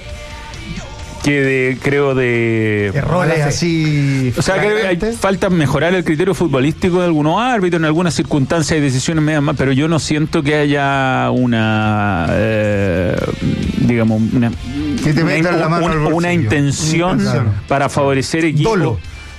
que de, creo, de... Errores así... O sea, que hay falta mejorar el criterio futbolístico de algunos árbitros, en algunas circunstancias hay decisiones medias más, pero yo no siento que haya una, eh, digamos, una, que te una, la mano una, una intención claro. para favorecer equipos. Dolo.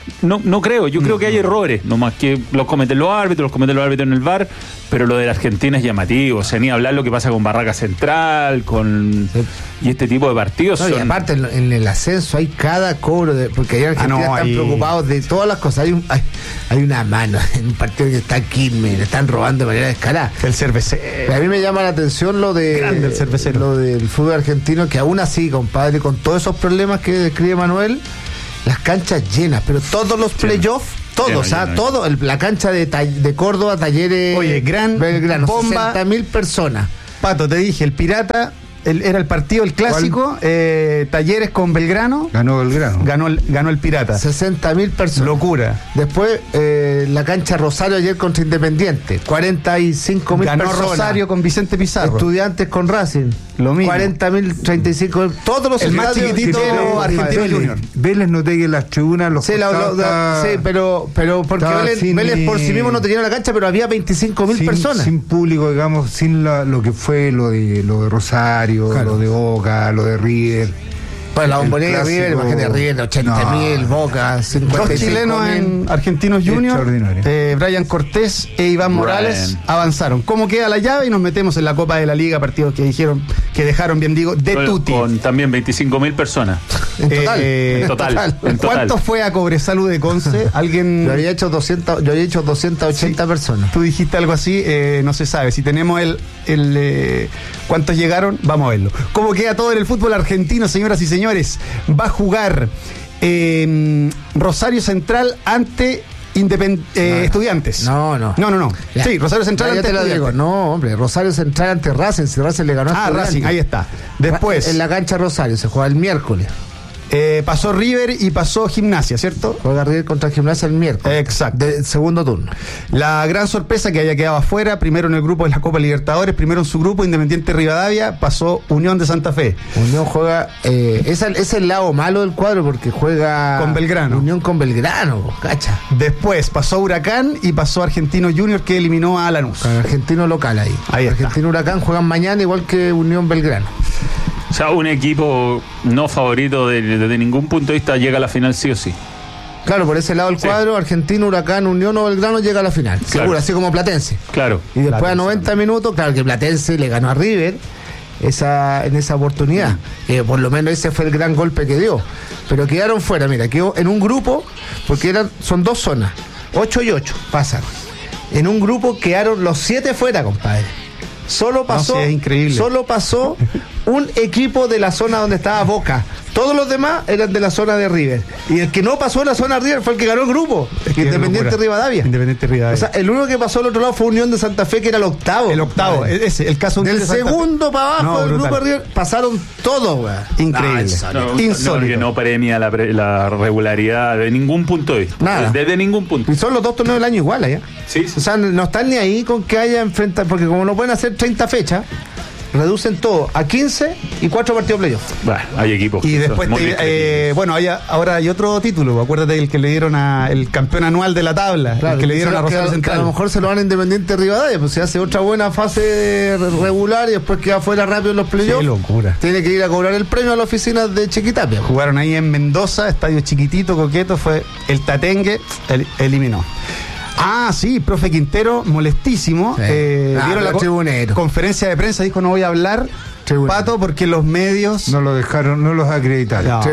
No, no creo, yo creo que hay errores, nomás que los cometen los árbitros, los cometen los árbitros en el V A R, pero lo de la Argentina es llamativo, o sea, ni hablar lo que pasa con Barraca Central, con y este tipo de partidos. No, son... Y aparte en, en el ascenso hay cada cobro, de, porque ahí en Argentina ah, no, están hay... preocupados de todas las cosas. Hay, un, hay, hay una mano en un partido que está Quilmes, le están robando de manera descarada. El cervecero. A mí me llama la atención lo de Grande el cervecero. Lo del fútbol argentino, que aún así, compadre, con todos esos problemas que describe Manuel, las canchas llenas, pero todos los playoffs, todos, o sea, todo, el, la cancha de, de Córdoba, Talleres, oye, gran Belgrano, bomba, sesenta mil personas. Pato, te dije, el Pirata, el, era el partido, el clásico, eh, Talleres con Belgrano. Ganó Belgrano. Ganó, ganó el Pirata. sesenta mil personas. Locura. Después, eh, la cancha Rosario ayer contra Independiente, cuarenta y cinco mil personas. Ganó Rosario con Vicente Pizarro. Estudiantes con Racing. Lo mismo. cuarenta mil, treinta y cinco mil. Todos los el más chiquitito Argentino Junior. Vélez no te que las tribunas, los sí, la, lo, la, sí, pero, pero porque Vélez, sin, Vélez por sí mismo no tenía la cancha, pero había veinticinco mil personas. Sin público, digamos, sin la, lo que fue lo de, lo de Rosario, claro. Lo de Boca, lo de River. Pues la bombonera de River, imagínate River, ochenta mil, no. Boca, cincuenta. Dos chilenos en Argentinos Junior, eh, Brian Cortés e Iván Morales Brian. avanzaron. ¿Cómo queda la llave? Y nos metemos en la Copa de la Liga, partidos que dijeron, que dejaron, bien digo, de con, tutti. Con también veinticinco mil personas. En total. Eh, en total. En total. ¿Cuánto fue a Cobresalud de Conce? Alguien. Yo había hecho doscientas, yo había hecho doscientas ochenta sí. personas. Tú dijiste algo así, eh, no se sabe. Si tenemos el, el eh, cuántos llegaron, vamos a verlo. ¿Cómo queda todo en el fútbol argentino, señoras y señores? Va a jugar eh, Rosario Central ante Independ eh, no, Estudiantes. No, no. No, no, no. Ya. Sí, Rosario Central ya, ya ante te lo digo. No, hombre, Rosario Central ante Racing. Si Racing le ganó a Ah, Racing, ahí está. Después. En la cancha Rosario, se juega el miércoles. Eh, pasó River y pasó Gimnasia, ¿cierto? Juega River contra Gimnasia el miércoles. Exacto. De segundo turno. La gran sorpresa que haya quedado afuera, primero en el grupo de la Copa Libertadores, primero en su grupo, Independiente Rivadavia, pasó Unión de Santa Fe. Unión juega, eh, es, el, es el lado malo del cuadro porque juega con Belgrano. Unión con Belgrano, cacha. Después pasó Huracán y pasó Argentino Junior, que eliminó a Lanús. Con Argentino local ahí. Ahí está. Argentino Huracán juegan mañana igual que Unión Belgrano. O sea, un equipo no favorito desde de, de ningún punto de vista llega a la final sí o sí. Claro, por ese lado del cuadro, sí. Argentino, Huracán, Unión o Belgrano llega a la final. Claro. Seguro, así como Platense. Claro. Y después Platense, a noventa minutos, claro que Platense le ganó a River esa, en esa oportunidad. Que mm. por lo menos ese fue el gran golpe que dio. Pero quedaron fuera, mira, quedó en un grupo, porque eran, son dos zonas, ocho y ocho, pasan. En un grupo quedaron los siete fuera, compadre. Solo pasó, no, sí, es increíble. Solo pasó un equipo de la zona donde estaba Boca. Todos los demás eran de la zona de River. Y el que no pasó en la zona de River fue el que ganó el grupo. Es que Independiente Rivadavia. Independiente Rivadavia. O sea, el único que pasó al otro lado fue Unión de Santa Fe, que era el octavo. El octavo, vale. Ese, el caso del de segundo para abajo no, del brutal. Grupo de River pasaron todos, güey. Increíble. No, insólito. Que no premia la, la regularidad de ningún punto de vista. Nada. Desde ningún punto. Y son los dos torneos del año iguales, ¿ya? Sí, sí. O sea, no están ni ahí con que haya enfrentado, porque como no pueden hacer treinta fechas, reducen todo a quince y cuatro partidos playoff. Bueno, hay equipos. Y después, te, eh, bueno, hay, ahora hay otro título. Acuérdate el que le dieron a el campeón anual de la tabla, claro, el que le dieron a Rosario Central. A lo mejor se lo van a Independiente Rivadavia, pues se hace otra buena fase regular y después queda fuera rápido en los playoffs. Qué locura. Tiene que ir a cobrar el premio a la oficina de Chiquitapia. Jugaron ahí en Mendoza, estadio chiquitito, coqueto, fue el Tatengue, el, eliminó. Ah, sí, profe Quintero, molestísimo. Sí. Eh, ah, dieron la co- conferencia de prensa, dijo no voy a hablar. Tribunero. Pato, porque los medios no lo dejaron, no los acreditaron. No,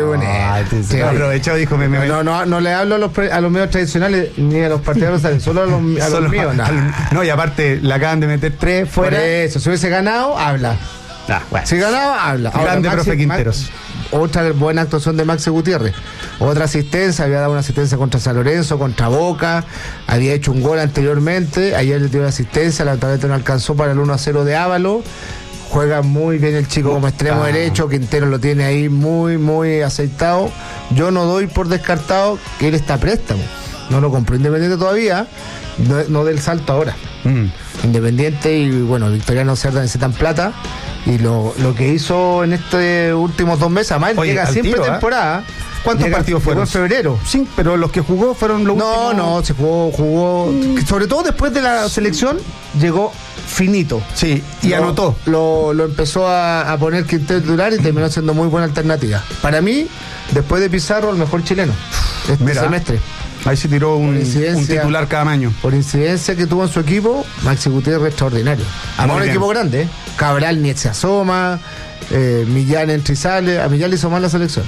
no, aprovechó, dijo me, me, no, no, no le hablo a los, pre, a los medios tradicionales ni a los partidarios, solo a los, a solo los míos. A, nah. No, y aparte le acaban de meter tres fuera. Por eso, si hubiese ganado, habla. Ah, bueno. Si ganaba, habla. Ahora, grande Maxi, profe Quinteros. Max, otra buena actuación de Maxi Gutiérrez. Otra asistencia, había dado una asistencia contra San Lorenzo, contra Boca, había hecho un gol anteriormente, ayer le dio la asistencia, lamentablemente no alcanzó para el uno a cero de Ávalo. Juega muy bien el chico como extremo ah. derecho, Quintero lo tiene ahí muy, muy aceitado. Yo no doy por descartado que él está a préstamo. No lo compró Independiente todavía, no, no del salto ahora. Mm. Independiente y bueno, Victoriano Cerda necesitan plata. Y lo, lo que hizo en estos últimos dos meses, además Oye, llega siempre tiro, temporada. ¿eh? ¿Cuántos llega, partidos fueron? En febrero. Sí, pero los que jugó fueron los no, últimos. No, no, se jugó, jugó. Mm. Sobre todo después de la selección, llegó finito. Sí, y lo, anotó. Lo, lo empezó a, a poner Quintero titular y terminó siendo muy buena alternativa. Para mí, después de Pizarro, el mejor chileno este Mira, semestre. Ahí se tiró un, un titular cada año. Por incidencia que tuvo en su equipo, Maxi Gutiérrez extraordinario. Además, un equipo grande, ¿eh? Cabral ni se asoma, eh, Millán entra y sale. A Millán le hizo mal la selección.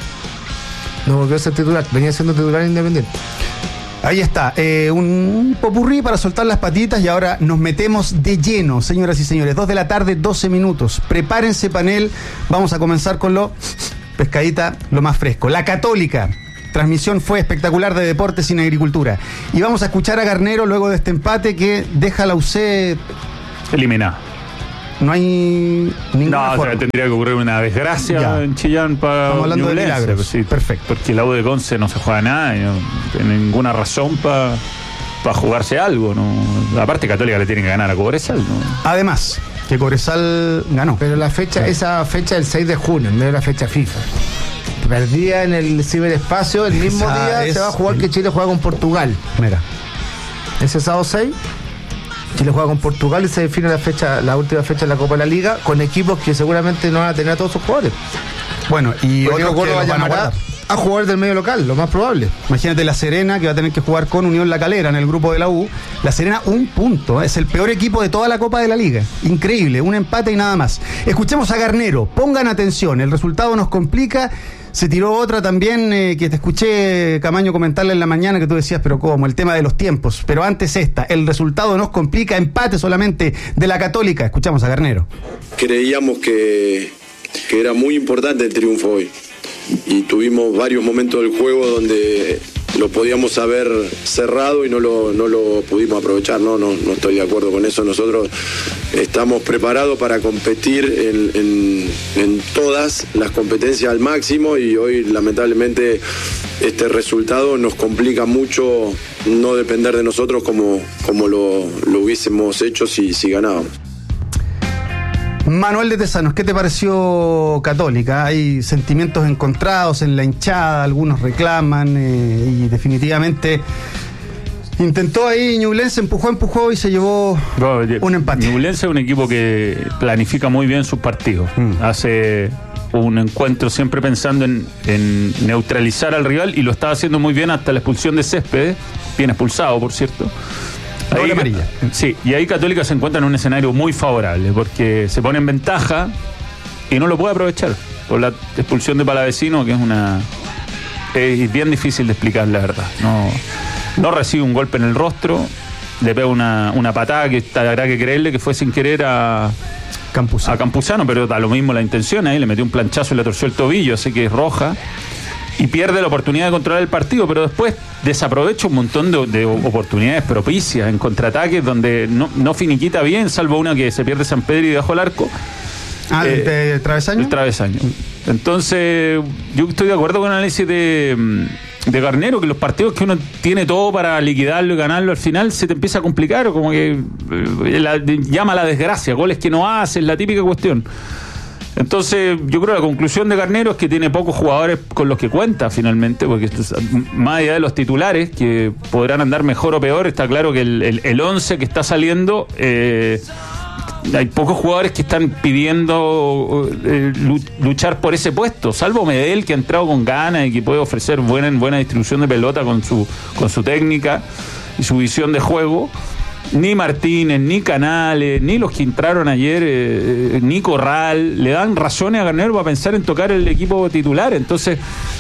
No volvió a ser titular, venía siendo titular Independiente. Ahí está, eh, un popurrí para soltar las patitas y ahora nos metemos de lleno, señoras y señores. Dos de la tarde, doce minutos. Prepárense, panel. Vamos a comenzar con lo pescadita, lo más fresco. La Católica. Transmisión fue espectacular de Deportes sin Agricultura. Y vamos a escuchar a Garnero luego de este empate que deja a la U C eliminada. No hay ninguna No, forma. o sea, tendría que ocurrir una desgracia Ya. en Chillán para Estamos hablando de Ñublense, milagros. pues sí, Perfecto. Porque la U de Conce no se juega nada y no tiene ninguna razón para pa jugarse algo. ¿no? Aparte, Católica le tiene que ganar a Cobresal. ¿no? Además, que Cobresal ganó. Pero la fecha, esa fecha del seis de junio, no era la fecha FIFA. Perdía en el ciberespacio, el mismo Esa día es se va a jugar que Chile juega con Portugal. Mira. Ese sábado seis, Chile juega con Portugal y se define la fecha, la última fecha de la Copa de la Liga, con equipos que seguramente no van a tener a todos sus jugadores. Bueno, y Porque otros que Córdoba los van a llamará guardar. a jugadores del medio local, lo más probable. Imagínate La Serena, que va a tener que jugar con Unión La Calera en el grupo de la U. La Serena, un punto. Es el peor equipo de toda la Copa de la Liga. Increíble, un empate y nada más. Escuchemos a Garnero. Pongan atención, el resultado nos complica. Se tiró otra también, eh, que te escuché, Camaño, comentarle en la mañana, que tú decías, pero ¿cómo? El tema de los tiempos. Pero antes esta, el resultado nos complica, empate solamente de la Católica. Escuchamos a Garnero. Creíamos que, que era muy importante el triunfo hoy. Y tuvimos varios momentos del juego donde lo podíamos haber cerrado y no lo, no lo pudimos aprovechar. No, no, no estoy de acuerdo con eso. Nosotros estamos preparados para competir en, en, en todas las competencias al máximo y hoy lamentablemente este resultado nos complica mucho no depender de nosotros como, como lo, lo hubiésemos hecho si, si ganábamos. Manuel de Tesanos, ¿qué te pareció Católica? Hay sentimientos encontrados en la hinchada, algunos reclaman eh, y definitivamente intentó ahí Ñublense, empujó, empujó y se llevó No, un empate. Ñublense es un equipo que planifica muy bien sus partidos. Mm. Hace un encuentro siempre pensando en, en neutralizar al rival y lo estaba haciendo muy bien hasta la expulsión de Céspedes, bien expulsado, por cierto. Ahí, amarilla. Sí, y ahí Católica se encuentra en un escenario muy favorable porque se pone en ventaja y no lo puede aprovechar por la expulsión de Palavecino, que es una es bien difícil de explicar, la verdad. No, no recibe un golpe en el rostro, le pega una, una patada que habrá que creerle que fue sin querer a Campuzano. a Campuzano, pero da lo mismo la intención ahí, le metió un planchazo y le torció el tobillo, así que es roja. Y pierde la oportunidad de controlar el partido, pero después desaprovecha un montón de, de oportunidades propicias en contraataques donde no, no finiquita bien, salvo una que se pierde San Pedro y debajo el arco. Ah, ¿el eh, travesaño? El travesaño. Entonces, yo estoy de acuerdo con el análisis de, de Garnero, que los partidos que uno tiene todo para liquidarlo y ganarlo, al final se te empieza a complicar, como que eh, la, llama a la desgracia, goles que no haces, la típica cuestión. Entonces, yo creo que la conclusión de Garnero es que tiene pocos jugadores con los que cuenta finalmente, porque esto es, más allá de los titulares, que podrán andar mejor o peor, está claro que el, el, el once que está saliendo, eh, hay pocos jugadores que están pidiendo eh, luchar por ese puesto, salvo Medel, que ha entrado con ganas y que puede ofrecer buena, buena distribución de pelota con su, con su técnica y su visión de juego. Ni Martínez, ni Canales, ni los que entraron ayer, eh, ni Corral, le dan razones a Garnero para pensar en tocar el equipo titular. Entonces,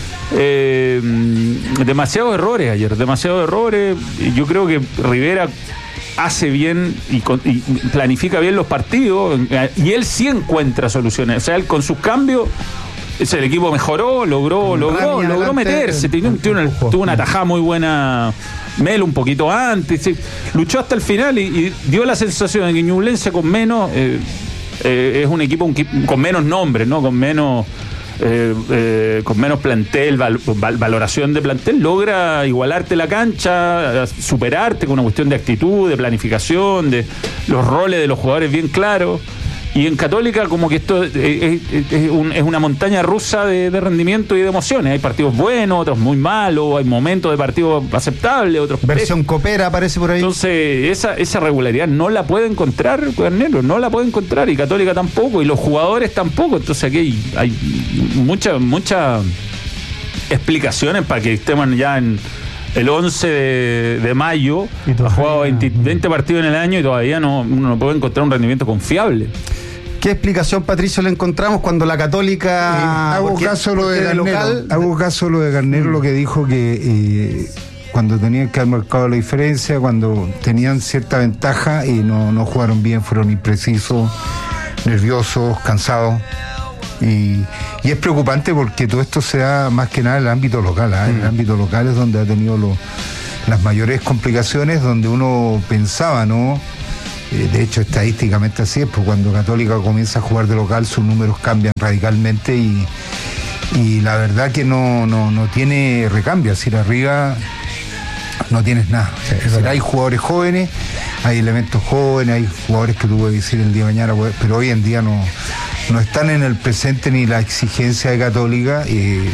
eh, demasiados errores ayer, demasiados errores. Yo creo que Rivera hace bien y, con, y planifica bien los partidos y él sí encuentra soluciones. O sea, él con sus cambios, el equipo mejoró, logró, logró, logró meterse, tuvo una, tuvo una tajada muy buena. Melo un poquito antes, sí, luchó hasta el final y, y dio la sensación de que Ñublense con menos eh, eh, es un equipo un, con menos nombres, ¿no? Con menos eh, eh, con menos plantel, val, val, valoración de plantel, logra igualarte la cancha, superarte con una cuestión de actitud, de planificación, de los roles de los jugadores bien claros. Y en Católica como que esto es, es, es, un, es una montaña rusa de, de rendimiento y de emociones. Hay partidos buenos, otros muy malos, hay momentos de partidos aceptables, otros... Versión copera aparece por ahí. Entonces esa, esa regularidad no la puede encontrar Garnero, no la puede encontrar, y Católica tampoco, y los jugadores tampoco. Entonces aquí hay, hay muchas mucha explicaciones para que estemos ya en, el once de, de mayo, ha jugado veinte, veinte partidos en el año y todavía no, uno no puede encontrar un rendimiento confiable. ¿Qué explicación, Patricio, le encontramos cuando la Católica... Eh, hago caso lo de Garnero, local, hago caso lo de Garnero, lo que dijo que eh, cuando tenían que haber marcado la diferencia, cuando tenían cierta ventaja y no, no jugaron bien, fueron imprecisos, nerviosos, cansados. Y, y es preocupante porque todo esto se da más que nada en el ámbito local, ¿eh? En el ámbito local es donde ha tenido lo, las mayores complicaciones, donde uno pensaba, ¿no? De hecho, estadísticamente así es, pues cuando Católica comienza a jugar de local, sus números cambian radicalmente y, y la verdad que no, no, no tiene recambio. Es decir, arriba no tienes nada. O sea, es decir, hay jugadores jóvenes, hay elementos jóvenes, hay jugadores que tú puedes decir el día de mañana, pero hoy en día no, no están en el presente ni la exigencia de Católica. Eh,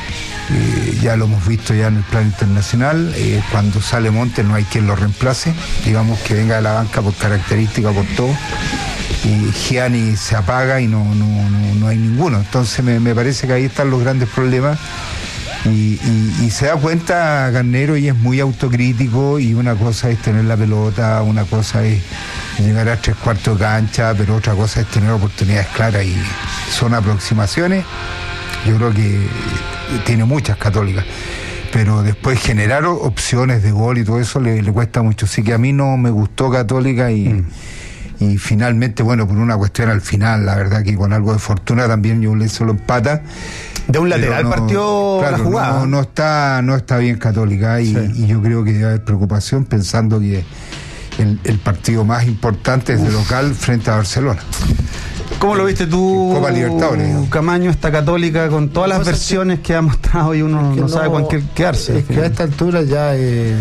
Eh, ya lo hemos visto ya en el plano internacional, eh, cuando sale Montes no hay quien lo reemplace, digamos que venga de la banca por característica, por todo, y Gianni se apaga y no, no, no, no hay ninguno. Entonces me, me parece que ahí están los grandes problemas y, y, y se da cuenta Garnero y es muy autocrítico, y una cosa es tener la pelota, una cosa es llegar a tres cuartos de cancha, pero otra cosa es tener oportunidades claras, y son aproximaciones. Yo creo que tiene muchas Católicas, pero después generar opciones de gol y todo eso le, le cuesta mucho. Así que a mí no me gustó Católica y, mm. y finalmente, bueno, por una cuestión al final, la verdad que con algo de fortuna también yo le hizo lo empata. De un lateral no, partió claro, la jugada. No, no está, no está bien Católica y, sí. y yo creo que debe haber preocupación pensando que el, el partido más importante es de local frente a Barcelona. ¿Cómo lo viste tú, Copa Libertadores, ¿no? Camaño, esta Católica con todas las versiones que, que ha mostrado y uno es que no sabe no, con qué quedarse? Es que a esta altura ya eh,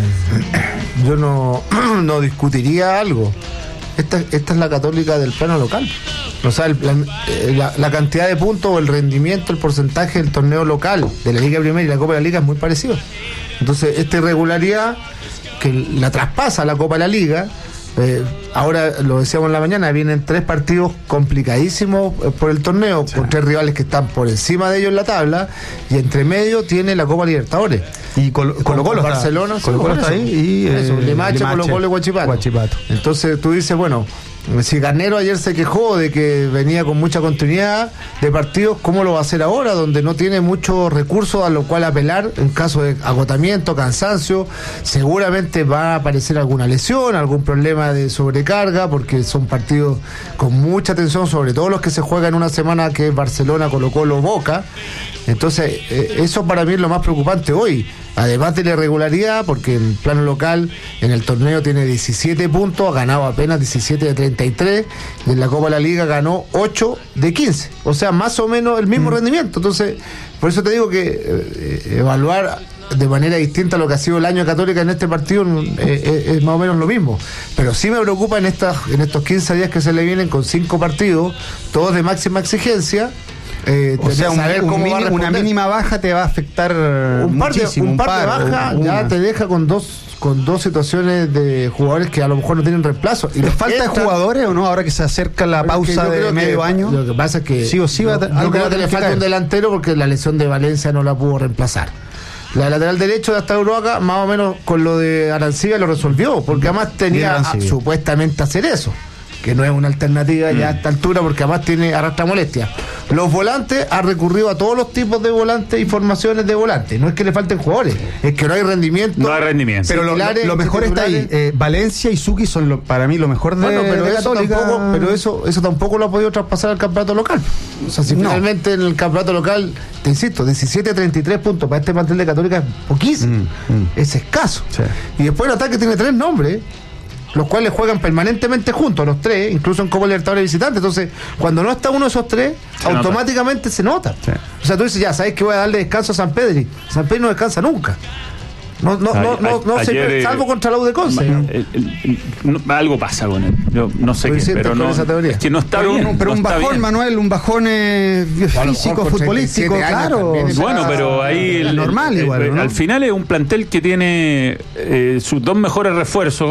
yo no, no discutiría algo. Esta, esta es la Católica del plano local. O sea, el, la, la, la cantidad de puntos o el rendimiento, el porcentaje del torneo local de la Liga Primera y la Copa de la Liga es muy parecido. Entonces, esta irregularidad que la traspasa a la Copa de la Liga. Eh, ahora lo decíamos en la mañana, vienen tres partidos complicadísimos eh, por el torneo, sí. con tres rivales que están por encima de ellos en la tabla, y entre medio tiene la Copa Libertadores y Colo Colo Barcelona, Colo Colo está ahí y eso, eh, Limache, Colo Colo y Huachipato. Huachipato. Entonces tú dices, bueno, si Garnero ayer se quejó de que venía con mucha continuidad de partidos, ¿cómo lo va a hacer ahora? Donde no tiene muchos recursos a lo cual apelar en caso de agotamiento, cansancio. Seguramente va a aparecer alguna lesión, algún problema de sobrecarga, porque son partidos con mucha tensión, sobre todo los que se juegan en una semana, que es Barcelona, Colo Colo, Boca. Entonces, eh, eso para mí es lo más preocupante hoy. Además de la irregularidad, porque en plano local, en el torneo tiene diecisiete puntos, ha ganado apenas diecisiete de treinta y tres, y en la Copa de la Liga ganó ocho de quince. O sea, más o menos el mismo mm. rendimiento. Entonces, por eso te digo que eh, evaluar de manera distinta lo que ha sido el año de Católica en este partido eh, eh, es más o menos lo mismo. Pero sí me preocupa en, estas, en estos quince días que se le vienen con cinco partidos, todos de máxima exigencia. Eh, o sea, un, un mini, una mínima baja te va a afectar un par de, muchísimo. Un par, un par de baja ya una. te deja con dos con dos situaciones de jugadores que a lo mejor no tienen reemplazo. ¿Y les falta de jugadores o no? Ahora que se acerca la pausa de medio que, año. Lo que pasa es que sí o sí va a no, yo creo que le falta un delantero porque la lesión de Valencia no la pudo reemplazar. La lateral derecho de hasta Uruaca, más o menos con lo de Arancibia lo resolvió, porque además tenía a, supuestamente hacer eso, que no es una alternativa mm. ya a esta altura, porque además tiene arrastra molestia. Los volantes ha recurrido a todos los tipos de volantes y formaciones de volantes. No es que le falten jugadores, es que no hay rendimiento. No hay rendimiento. Pero lo, lo, lo mejor está ahí. Eh, Valencia y Suki son lo, para mí lo mejor de, bueno, pero de eso Católica. Tampoco, pero eso, eso tampoco lo ha podido traspasar al campeonato local. O sea, si no. finalmente en el campeonato local, te insisto, diecisiete a treinta y tres puntos para este plantel de Católica es poquísimo. Mm, mm. Es escaso. Sí. Y después el ataque tiene tres nombres, los cuales juegan permanentemente juntos, los tres, incluso en Copa Libertadores visitantes. Entonces, cuando no está uno de esos tres, se automáticamente nota. se nota. Sí. O sea, tú dices, ya, ¿sabes que voy a darle descanso a San Pedri? San Pedri no descansa nunca. No, no, no, no, no ayer, se, salvo contra la U de Conce. El, el, el, no, algo pasa con él. Yo no sé qué, pero no, es que no está pero bien. Un, pero no un bajón, bien. Manuel, un bajón eh, físico, futbolístico, claro. Bueno, pero ahí el, normal el, igual, el, ¿no? Al final es un plantel que tiene eh, sus dos mejores refuerzos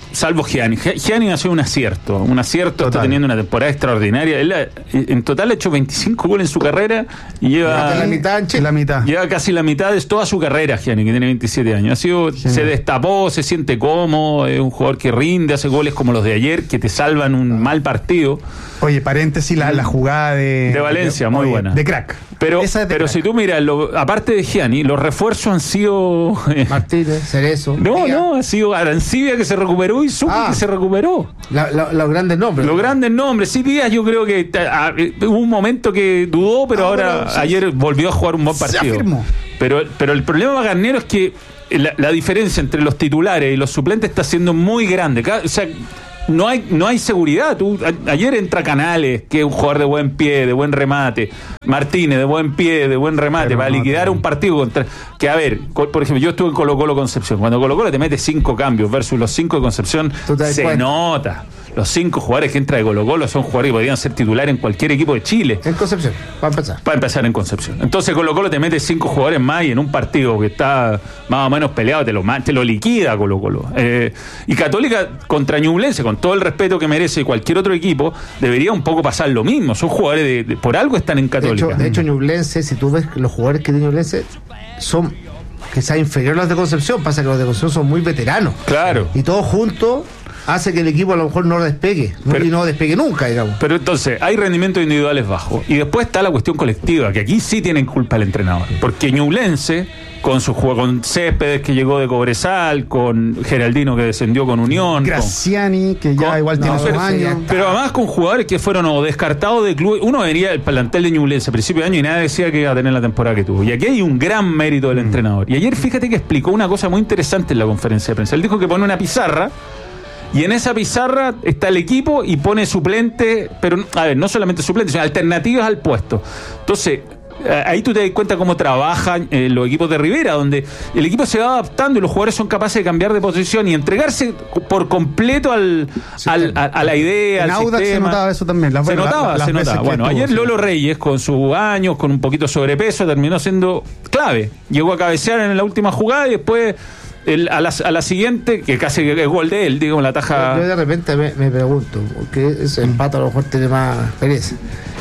salvo Gianni. Gianni ha sido un acierto, un acierto, total. Está teniendo una temporada extraordinaria. Él ha, en total ha hecho veinticinco goles en su carrera y lleva la mitad, en la mitad. Lleva casi la mitad de toda su carrera, Gianni, que tiene veintisiete años. Ha sido, sí. Se destapó, se siente cómodo, es un jugador que rinde, hace goles como los de ayer, que te salvan un mal partido. Oye, paréntesis, la, la jugada de... De Valencia, de, muy oye, buena. De crack. Pero, pero crack. Si tú miras, lo, aparte de Gianni, los refuerzos han sido... Martínez, Cerezo. No, Díaz. no, ha sido Arancibia que se recuperó y Sucre ah, que se recuperó. La, la, los grandes nombres. Los grandes nombres. Sí, Díaz yo creo que a, hubo un momento que dudó, pero ah, ahora pero, sí, ayer volvió a jugar un buen partido. Se afirmó. Pero, pero el problema de Garnero es que la, la diferencia entre los titulares y los suplentes está siendo muy grande. Cada, o sea, No hay, no hay seguridad. Tú, a, ayer entra Canales, que es un jugador de buen pie, de buen remate. Martínez, de buen pie, de buen remate, pero para no, liquidar no. un partido contra. Que a ver, por ejemplo, yo estuve en Colo Colo Concepción. Cuando Colo Colo te mete cinco cambios versus los cinco de Concepción, se cuenta? nota. Los cinco jugadores que entra de Colo Colo son jugadores que podrían ser titulares en cualquier equipo de Chile. En Concepción, para empezar. Para empezar en Concepción. Entonces Colo Colo te mete cinco jugadores más y en un partido que está más o menos peleado te lo, te lo liquida Colo Colo. Eh, y Católica contra Ñublense, con todo el respeto que merece cualquier otro equipo, debería un poco pasar lo mismo. Son jugadores de, de por algo están en Católica. De hecho, de hecho Ñublense, si tú ves los jugadores que tiene Ñublense son quizás inferiores a los de Concepción. Pasa que los de Concepción son muy veteranos. Claro. Y todos juntos hace que el equipo a lo mejor no despegue, pero, y no despegue nunca, digamos. Pero entonces, hay rendimientos individuales bajos. Y después está la cuestión colectiva, que aquí sí tienen culpa el entrenador. Porque Ñublense, con su juego, con Céspedes, que llegó de Cobresal, con Geraldino, que descendió con Unión. Graciani, con, que ya con, igual tiene no, sus años. Pero además con jugadores que fueron o descartados de club. Uno venía del plantel de Ñublense a principio de año y nadie decía que iba a tener la temporada que tuvo. Y aquí hay un gran mérito del mm. entrenador. Y ayer fíjate que explicó una cosa muy interesante en la conferencia de prensa. Él dijo que pone una pizarra. Y en esa pizarra está el equipo y pone suplente, pero a ver, no solamente suplentes, sino alternativas al puesto. Entonces, ahí tú te das cuenta cómo trabajan eh, los equipos de Rivera, donde el equipo se va adaptando y los jugadores son capaces de cambiar de posición y entregarse por completo al, al a, a la idea, en al Audax sistema. Se notaba eso también. Las, se notaba, las se notaba. Bueno, estuvo, ayer sí. Lolo Reyes, con sus años, con un poquito de sobrepeso, terminó siendo clave. Llegó a cabecear en la última jugada y después... El, a, la, a la siguiente, que casi es gol de él, digo, la taja. Yo de repente me, me pregunto, porque ese empate a lo mejor tiene más pereza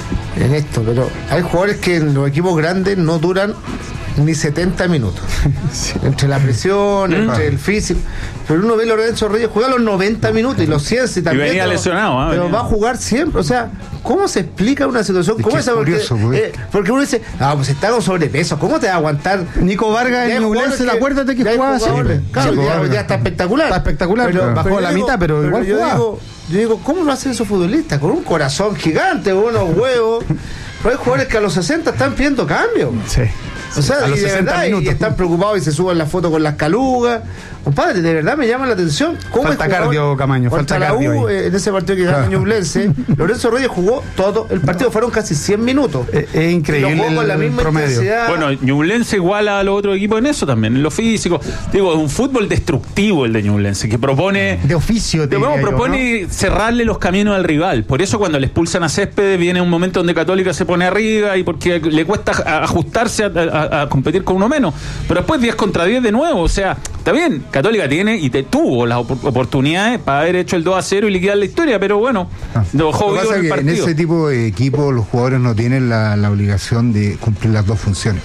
en esto, pero hay jugadores que en los equipos grandes no duran ni setenta minutos. Sí. Entre la presión, mm. entre el físico. Pero uno ve a Lorenzo Reyes jugar los noventa minutos y los cien y también. Y venía pero, lesionado, ¿eh? Pero venía. va a jugar siempre. O sea, ¿cómo se explica una situación? Es ¿Cómo que es es porque, curioso, porque... Eh, porque uno dice, ah, pues está con sobrepeso, ¿cómo te va a aguantar? Nico Vargas en Ñublense, acuérdate que jugaba así. Claro, ya, ya está espectacular. Está espectacular, pero, pero bajó pero la digo, mitad, pero, pero igual yo jugaba. Digo, yo digo, ¿cómo lo hacen esos futbolistas? Con un corazón gigante, con unos huevos. Pero hay jugadores que a los sesenta están pidiendo cambio. Sí. O sea, a los y de verdad, y, y están preocupados y se suben la foto con las calugas. Compadre, de verdad me llama la atención. ¿Cómo falta cardio, Camaño, falta la cardio. U, en ese partido que ganó claro. Ñublense, Lorenzo Reyes jugó todo el partido, fueron casi cien minutos. Es, es increíble. Lo jugó con la misma promedio. intensidad. Bueno, Ñublense iguala a los otros equipos en eso también, en lo físico. Digo, es un fútbol destructivo el de Ñublense, que propone. De oficio, te de, bueno, yo, propone ¿no? cerrarle los caminos al rival. Por eso, cuando le expulsan a Céspedes, viene un momento donde Católica se pone arriba y porque le cuesta ajustarse a, a, a competir con uno menos. Pero después diez contra diez de nuevo. O sea, está bien, Católica tiene y te tuvo las op- oportunidades para haber hecho el dos a cero y liquidar la historia, pero bueno, ah. lo dejó vivo en el partido. En ese tipo de equipo los jugadores no tienen la, la obligación de cumplir las dos funciones.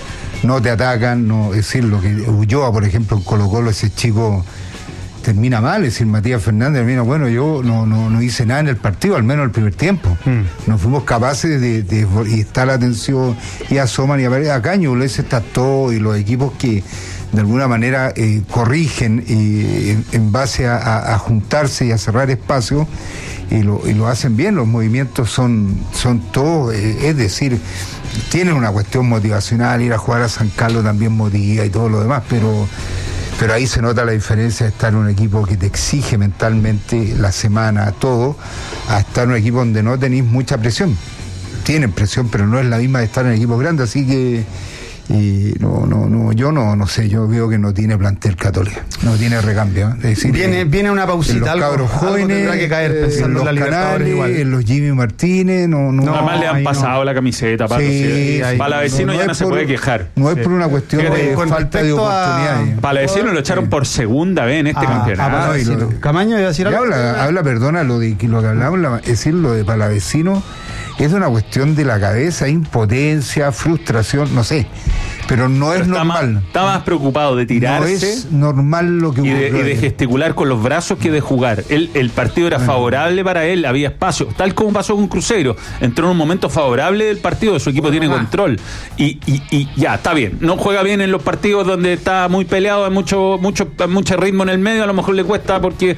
No te atacan, no, es decir, lo que Ulloa, por ejemplo, en Colo Colo, ese chico termina mal, es decir, Matías Fernández termina, bueno, yo no, no, no hice nada en el partido, al menos el primer tiempo. Mm. No fuimos capaces de, de, de y está la atención y asoman y aparece. Acá Ñublense está todo y los equipos que de alguna manera eh, corrigen eh, en, en base a, a, a juntarse y a cerrar espacios y lo, y lo hacen bien, los movimientos son, son todos, eh, es decir, tienen una cuestión motivacional, ir a jugar a San Carlos también motiva y todo lo demás, pero pero ahí se nota la diferencia de estar en un equipo que te exige mentalmente la semana, todo, a estar en un equipo donde no tenéis mucha presión. Tienen presión, pero no es la misma de estar en equipos grandes, así que Y no, no, no, yo no, no sé, yo veo que no tiene plantel Católica, no tiene recambio. ¿eh? Es decir, viene, eh, viene una pausita, en los algo, cabros algo jóvenes, tendrá que caer, eh, en los la Canales, igual. en los Jimmy Martínez, no, no. No, además le han pasado no. la camiseta, Pato. Sí, sí, sí, Palavecino no, no ya no es se por, puede quejar. No es sí. por una cuestión Fíjate, de falta de oportunidades. A... Palavecino lo echaron por segunda vez en este ah, campeonato. Ah, lo, Camaño iba a decir algo. Habla, habla, perdona, lo de lo que hablamos, la, es decir, lo de Palavecino es una cuestión de la cabeza, impotencia, frustración, no sé. Pero no es pero está normal. Más, está más preocupado de tirarse. No es normal lo que y de, ocurre. Y de gesticular con los brazos que de jugar. Él, el partido era bueno. favorable para él, había espacio. Tal como pasó con Cruzeiro. Entró en un momento favorable del partido, su equipo bueno, tiene ah. control. Y, y, y ya, está bien. No juega bien en los partidos donde está muy peleado, hay mucho, mucho, mucho ritmo en el medio, a lo mejor le cuesta porque,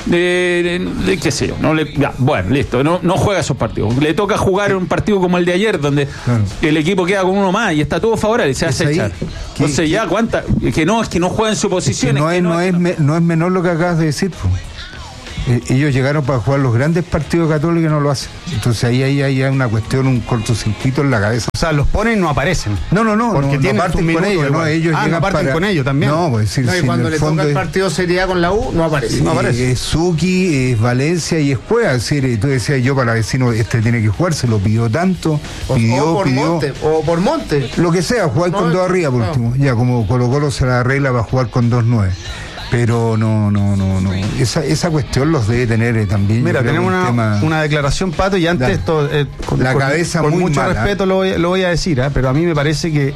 eh, eh, qué sé yo. No le, ya, bueno, listo. No, no juega esos partidos. Le toca jugar en un partido como el de ayer, donde claro. el equipo queda con uno más y está todo favorable. Se hace echar. Entonces ya cuánta que no es que no juega en su posición es que no, es, que no, no, es, me, no es menor lo que acabas de decir pues. eh, ellos llegaron para jugar los grandes partidos católicos y no lo hacen. Entonces ahí hay, hay, hay una cuestión, un cortocircuito en la cabeza. O sea, los ponen y no aparecen. No, no, no, porque no, tienen no parten minuto, con ellos, igual. no, ellos ah, llegan no parten para... con ellos también. No, pues sí, no, y sí, cuando le toca el partido Serie A con la U, no aparece. No aparece. Es Suki, es Valencia y es Cueva. Es decir, tú decías yo para vecino, este tiene que jugar, se lo pidió tanto, o, pidió, o por pidió. Monte, o por Monte. Lo que sea, jugar no, con dos arriba por no. último. Ya como Colo Colo se la arregla para jugar con dos nueve. Pero no, no, no, no. Esa, esa cuestión los debe tener eh, también. Mira, tenemos una, tema... una declaración, Pato, y antes Dale. esto, eh, con, la con, cabeza con muy mucho mala. respeto lo voy, lo voy a decir, ¿eh? Pero a mí me parece que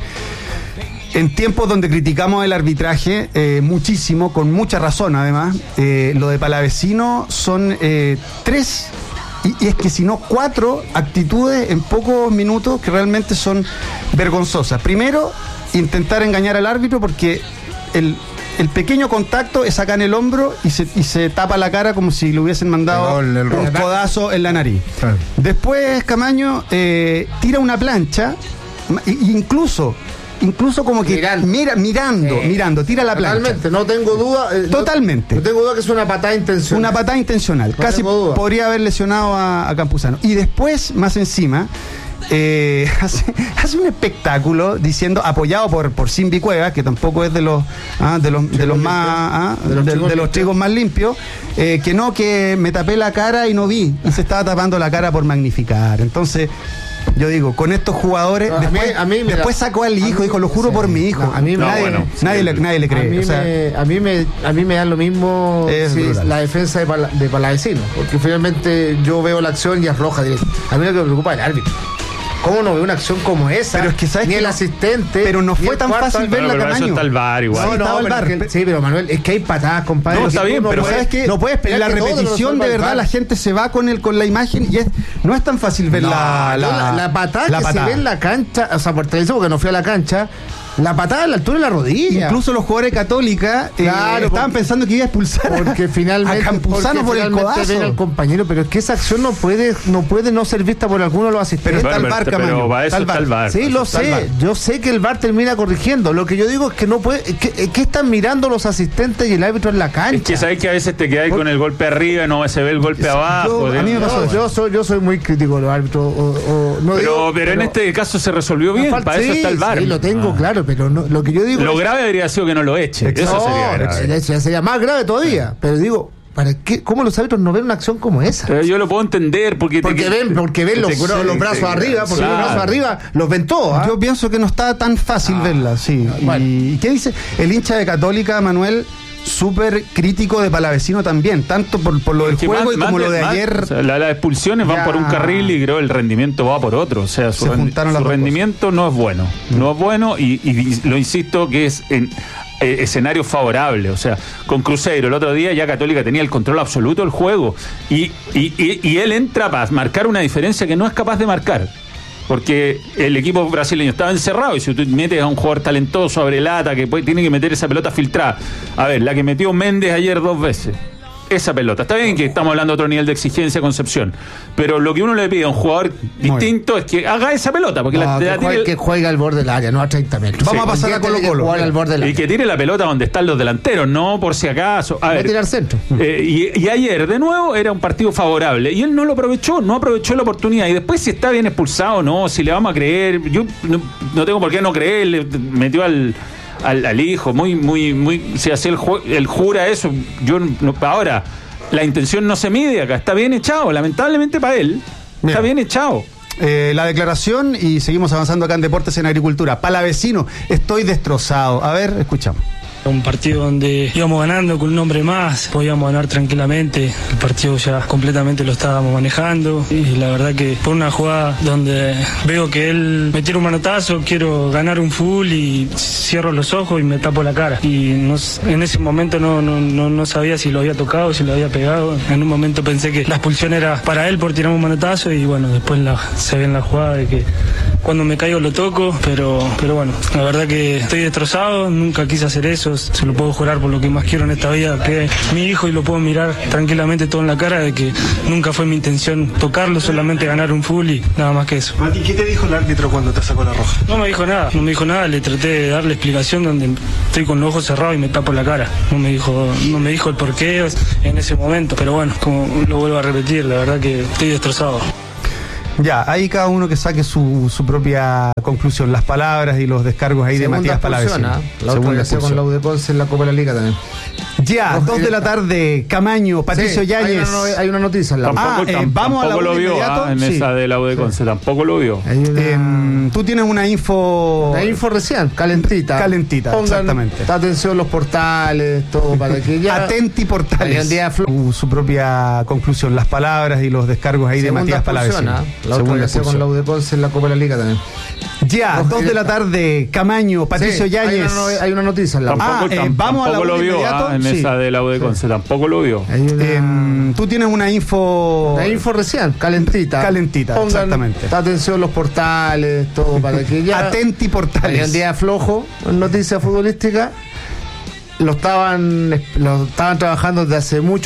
en tiempos donde criticamos el arbitraje eh, muchísimo, con mucha razón además, eh, lo de Palavecino son eh, tres, y, y es que si no cuatro actitudes en pocos minutos que realmente son vergonzosas. Primero, intentar engañar al árbitro porque el... El pequeño contacto es acá en el hombro y se, y se tapa la cara como si le hubiesen mandado el, el, el un codazo en la nariz. Claro. Después Camaño eh, tira una plancha, incluso incluso como que mirando, mira, mirando, eh, mirando, tira la plancha. Totalmente, no tengo duda. Eh, Totalmente. No, no tengo duda que es una patada intencional. Una patada intencional. No Casi podría haber lesionado a, a Campuzano. Y después, más encima, Eh, hace, hace un espectáculo diciendo, apoyado por, por Simbi Cuevas, que tampoco es de los ah, de los, de los más ah, de los, de, de los chicos más limpios, eh, que no, que me tapé la cara y no vi, y se estaba tapando la cara por magnificar. Entonces yo digo, con estos jugadores, no, después, a mí, a mí después da, sacó al hijo, dijo, lo juro sí, por mi hijo. No, a mí nadie, no, bueno, nadie, sí, le, nadie le cree. A mí, o sea, me, a mí, me, a mí me da lo mismo sí, la defensa de, Pala, de Palavecino, porque finalmente yo veo la acción y es roja directa. A mí lo que me preocupa es el árbitro. ¿Cómo no veo una acción como esa? Pero es que sabes ni que el no, asistente. Pero no fue tan fácil ver la Camaño. Eso está el bar igual. No, no, estaba el pero bar. Que, sí, pero Manuel, es que hay patadas, compadre. No, está bien, no pero puedes, sabes que no puedes esperar en la que repetición de verdad la gente se va con el con la imagen y es no es tan fácil ver no, la, la, la, la patada la que patada. se ve en la cancha, o sea, por televisión porque no fui a la cancha. La patada a la altura de la rodilla. Incluso los jugadores de Católica eh, claro, estaban porque, pensando que iba a expulsar porque finalmente, a Campuzano por el codazo. Ven al compañero, pero es que esa acción no puede no puede no ser vista por alguno de los asistentes. Pero está el VAR, Camaño. Pero para eso está el VAR. Sí, lo sé. Yo sé que el VAR termina corrigiendo. Lo que yo digo es que no puede. Que, que están mirando los asistentes y el árbitro en la cancha. Es que sabes que a veces te quedas con el golpe arriba y no se ve el golpe abajo. Yo, a mí me pasó. No, yo, soy, yo soy muy crítico de los árbitros. O, o, no pero, digo, pero, pero en este caso se resolvió bien. Falta, para sí, eso está el VAR. Sí, lo tengo ah. claro, pero no, lo que yo digo. Lo es, grave habría sido que no lo eche. Eso no, sería grave. Eso sería más grave todavía. Sí. Pero digo, ¿para qué? ¿Cómo los árbitros no ven una acción como esa? Pero yo lo puedo entender porque porque te, ven, porque ven los, te, los, los brazos te, arriba, porque claro. los brazos arriba los ven todos. ¿eh? Yo pienso que no está tan fácil ah. verla, sí. Bueno. ¿Y qué dice el hincha de Católica, Manuel? Súper crítico de Palavecino también, tanto por, por lo del juego más, y como más lo de más, ayer. O sea, la, las expulsiones ya. van por un carril y creo el rendimiento va por otro. O sea, su, rendi su rendimiento cosas. no es bueno. Mm. No es bueno y, y, y lo insisto que es en eh, escenario favorable. O sea, con Cruzeiro el otro día ya Católica tenía el control absoluto del juego y, y, y, y él entra para marcar una diferencia que no es capaz de marcar. Porque el equipo brasileño estaba encerrado y si tú metes a un jugador talentoso, abre lata, que puede, tiene que meter esa pelota filtrada. A ver, la que metió Méndez ayer dos veces. esa pelota. Está bien que estamos hablando de otro nivel de exigencia, Concepción, pero lo que uno le pide a un jugador distinto es que haga esa pelota, porque no, la, que, la juegue, tire... que juegue al borde del área, no a treinta metros. Vamos sí, a pasar a Colo Colo. Al borde del área. Y que tire la pelota donde están los delanteros, no por si acaso. A Va ver, a tirar centro. Eh, y, y ayer, de nuevo, era un partido favorable. Y él no lo aprovechó, no aprovechó la oportunidad. Y después, si está bien expulsado o no, si le vamos a creer. Yo no, no tengo por qué no creer. Le metió al, al, al hijo, muy, muy, muy. Si hace el, el jura eso, yo no, ahora. La intención no se mide acá, está bien echado, lamentablemente para él, bien. Está bien echado. Eh, la declaración y seguimos avanzando acá en Deportes en Agricultura. Palavecino, estoy destrozado. A ver, escuchamos. Un partido donde íbamos ganando con un hombre más, podíamos ganar tranquilamente, el partido ya completamente lo estábamos manejando y la verdad que por una jugada donde veo que él me tira un manotazo, quiero ganar un full y cierro los ojos y me tapo la cara y no, en ese momento no, no, no, no sabía si lo había tocado, si lo había pegado, en un momento pensé que la expulsión era para él por tirar un manotazo y bueno, después la, se ve en la jugada de que cuando me caigo lo toco, pero, pero bueno, la verdad que estoy destrozado, nunca quise hacer eso, se lo puedo jurar por lo que más quiero en esta vida, que es mi hijo y lo puedo mirar tranquilamente todo en la cara de que nunca fue mi intención tocarlo, solamente ganar un full y nada más que eso. Mati, ¿qué te dijo el árbitro cuando te sacó la roja? No me dijo nada, no me dijo nada, le traté de darle explicación donde estoy con los ojos cerrados y me tapo la cara. No me dijo, no me dijo el porqué en ese momento, pero bueno, como lo vuelvo a repetir, la verdad que estoy destrozado. Ya, ahí cada uno que saque su, su propia conclusión, las palabras y los descargos ahí Segunda de Matías Palavecino. La otra que hacía con la U de Conce en la Copa de la Liga también. Ya, dos de la tarde, Camaño, Patricio sí, Yáñez. Hay una, hay una noticia en la Tampoco, ah, eh, tam, vamos tampoco a la lo vio ah, en sí. Esa de la U de Conce, sí. Tampoco lo vio. Una... Eh, tú tienes una info. Una info recién, calentita. Calentita, Pongan exactamente. Atención los portales, todo para que ya. Atenti portales. Su, su propia conclusión, las palabras y los descargos ahí Segunda de Matías Palavecino. La otra que hacía con la U de Conce en la Copa de la Liga también. Ya, dos de la tarde, Camaño, Patricio sí, Yáñez. Hay una, hay una noticia en la tampoco, ah, eh, tam, vamos tampoco a la lo vio ah, en sí. Esa de la U de Conce, sí. Tampoco lo vio. Una... Eh, tú tienes una info. Una info recién, calentita. Calentita, Pongan exactamente. Atención los portales, todo para que ya. Atenti portales. Hay un día flojo en noticias futbolísticas. Lo estaban, lo estaban trabajando desde hace mucho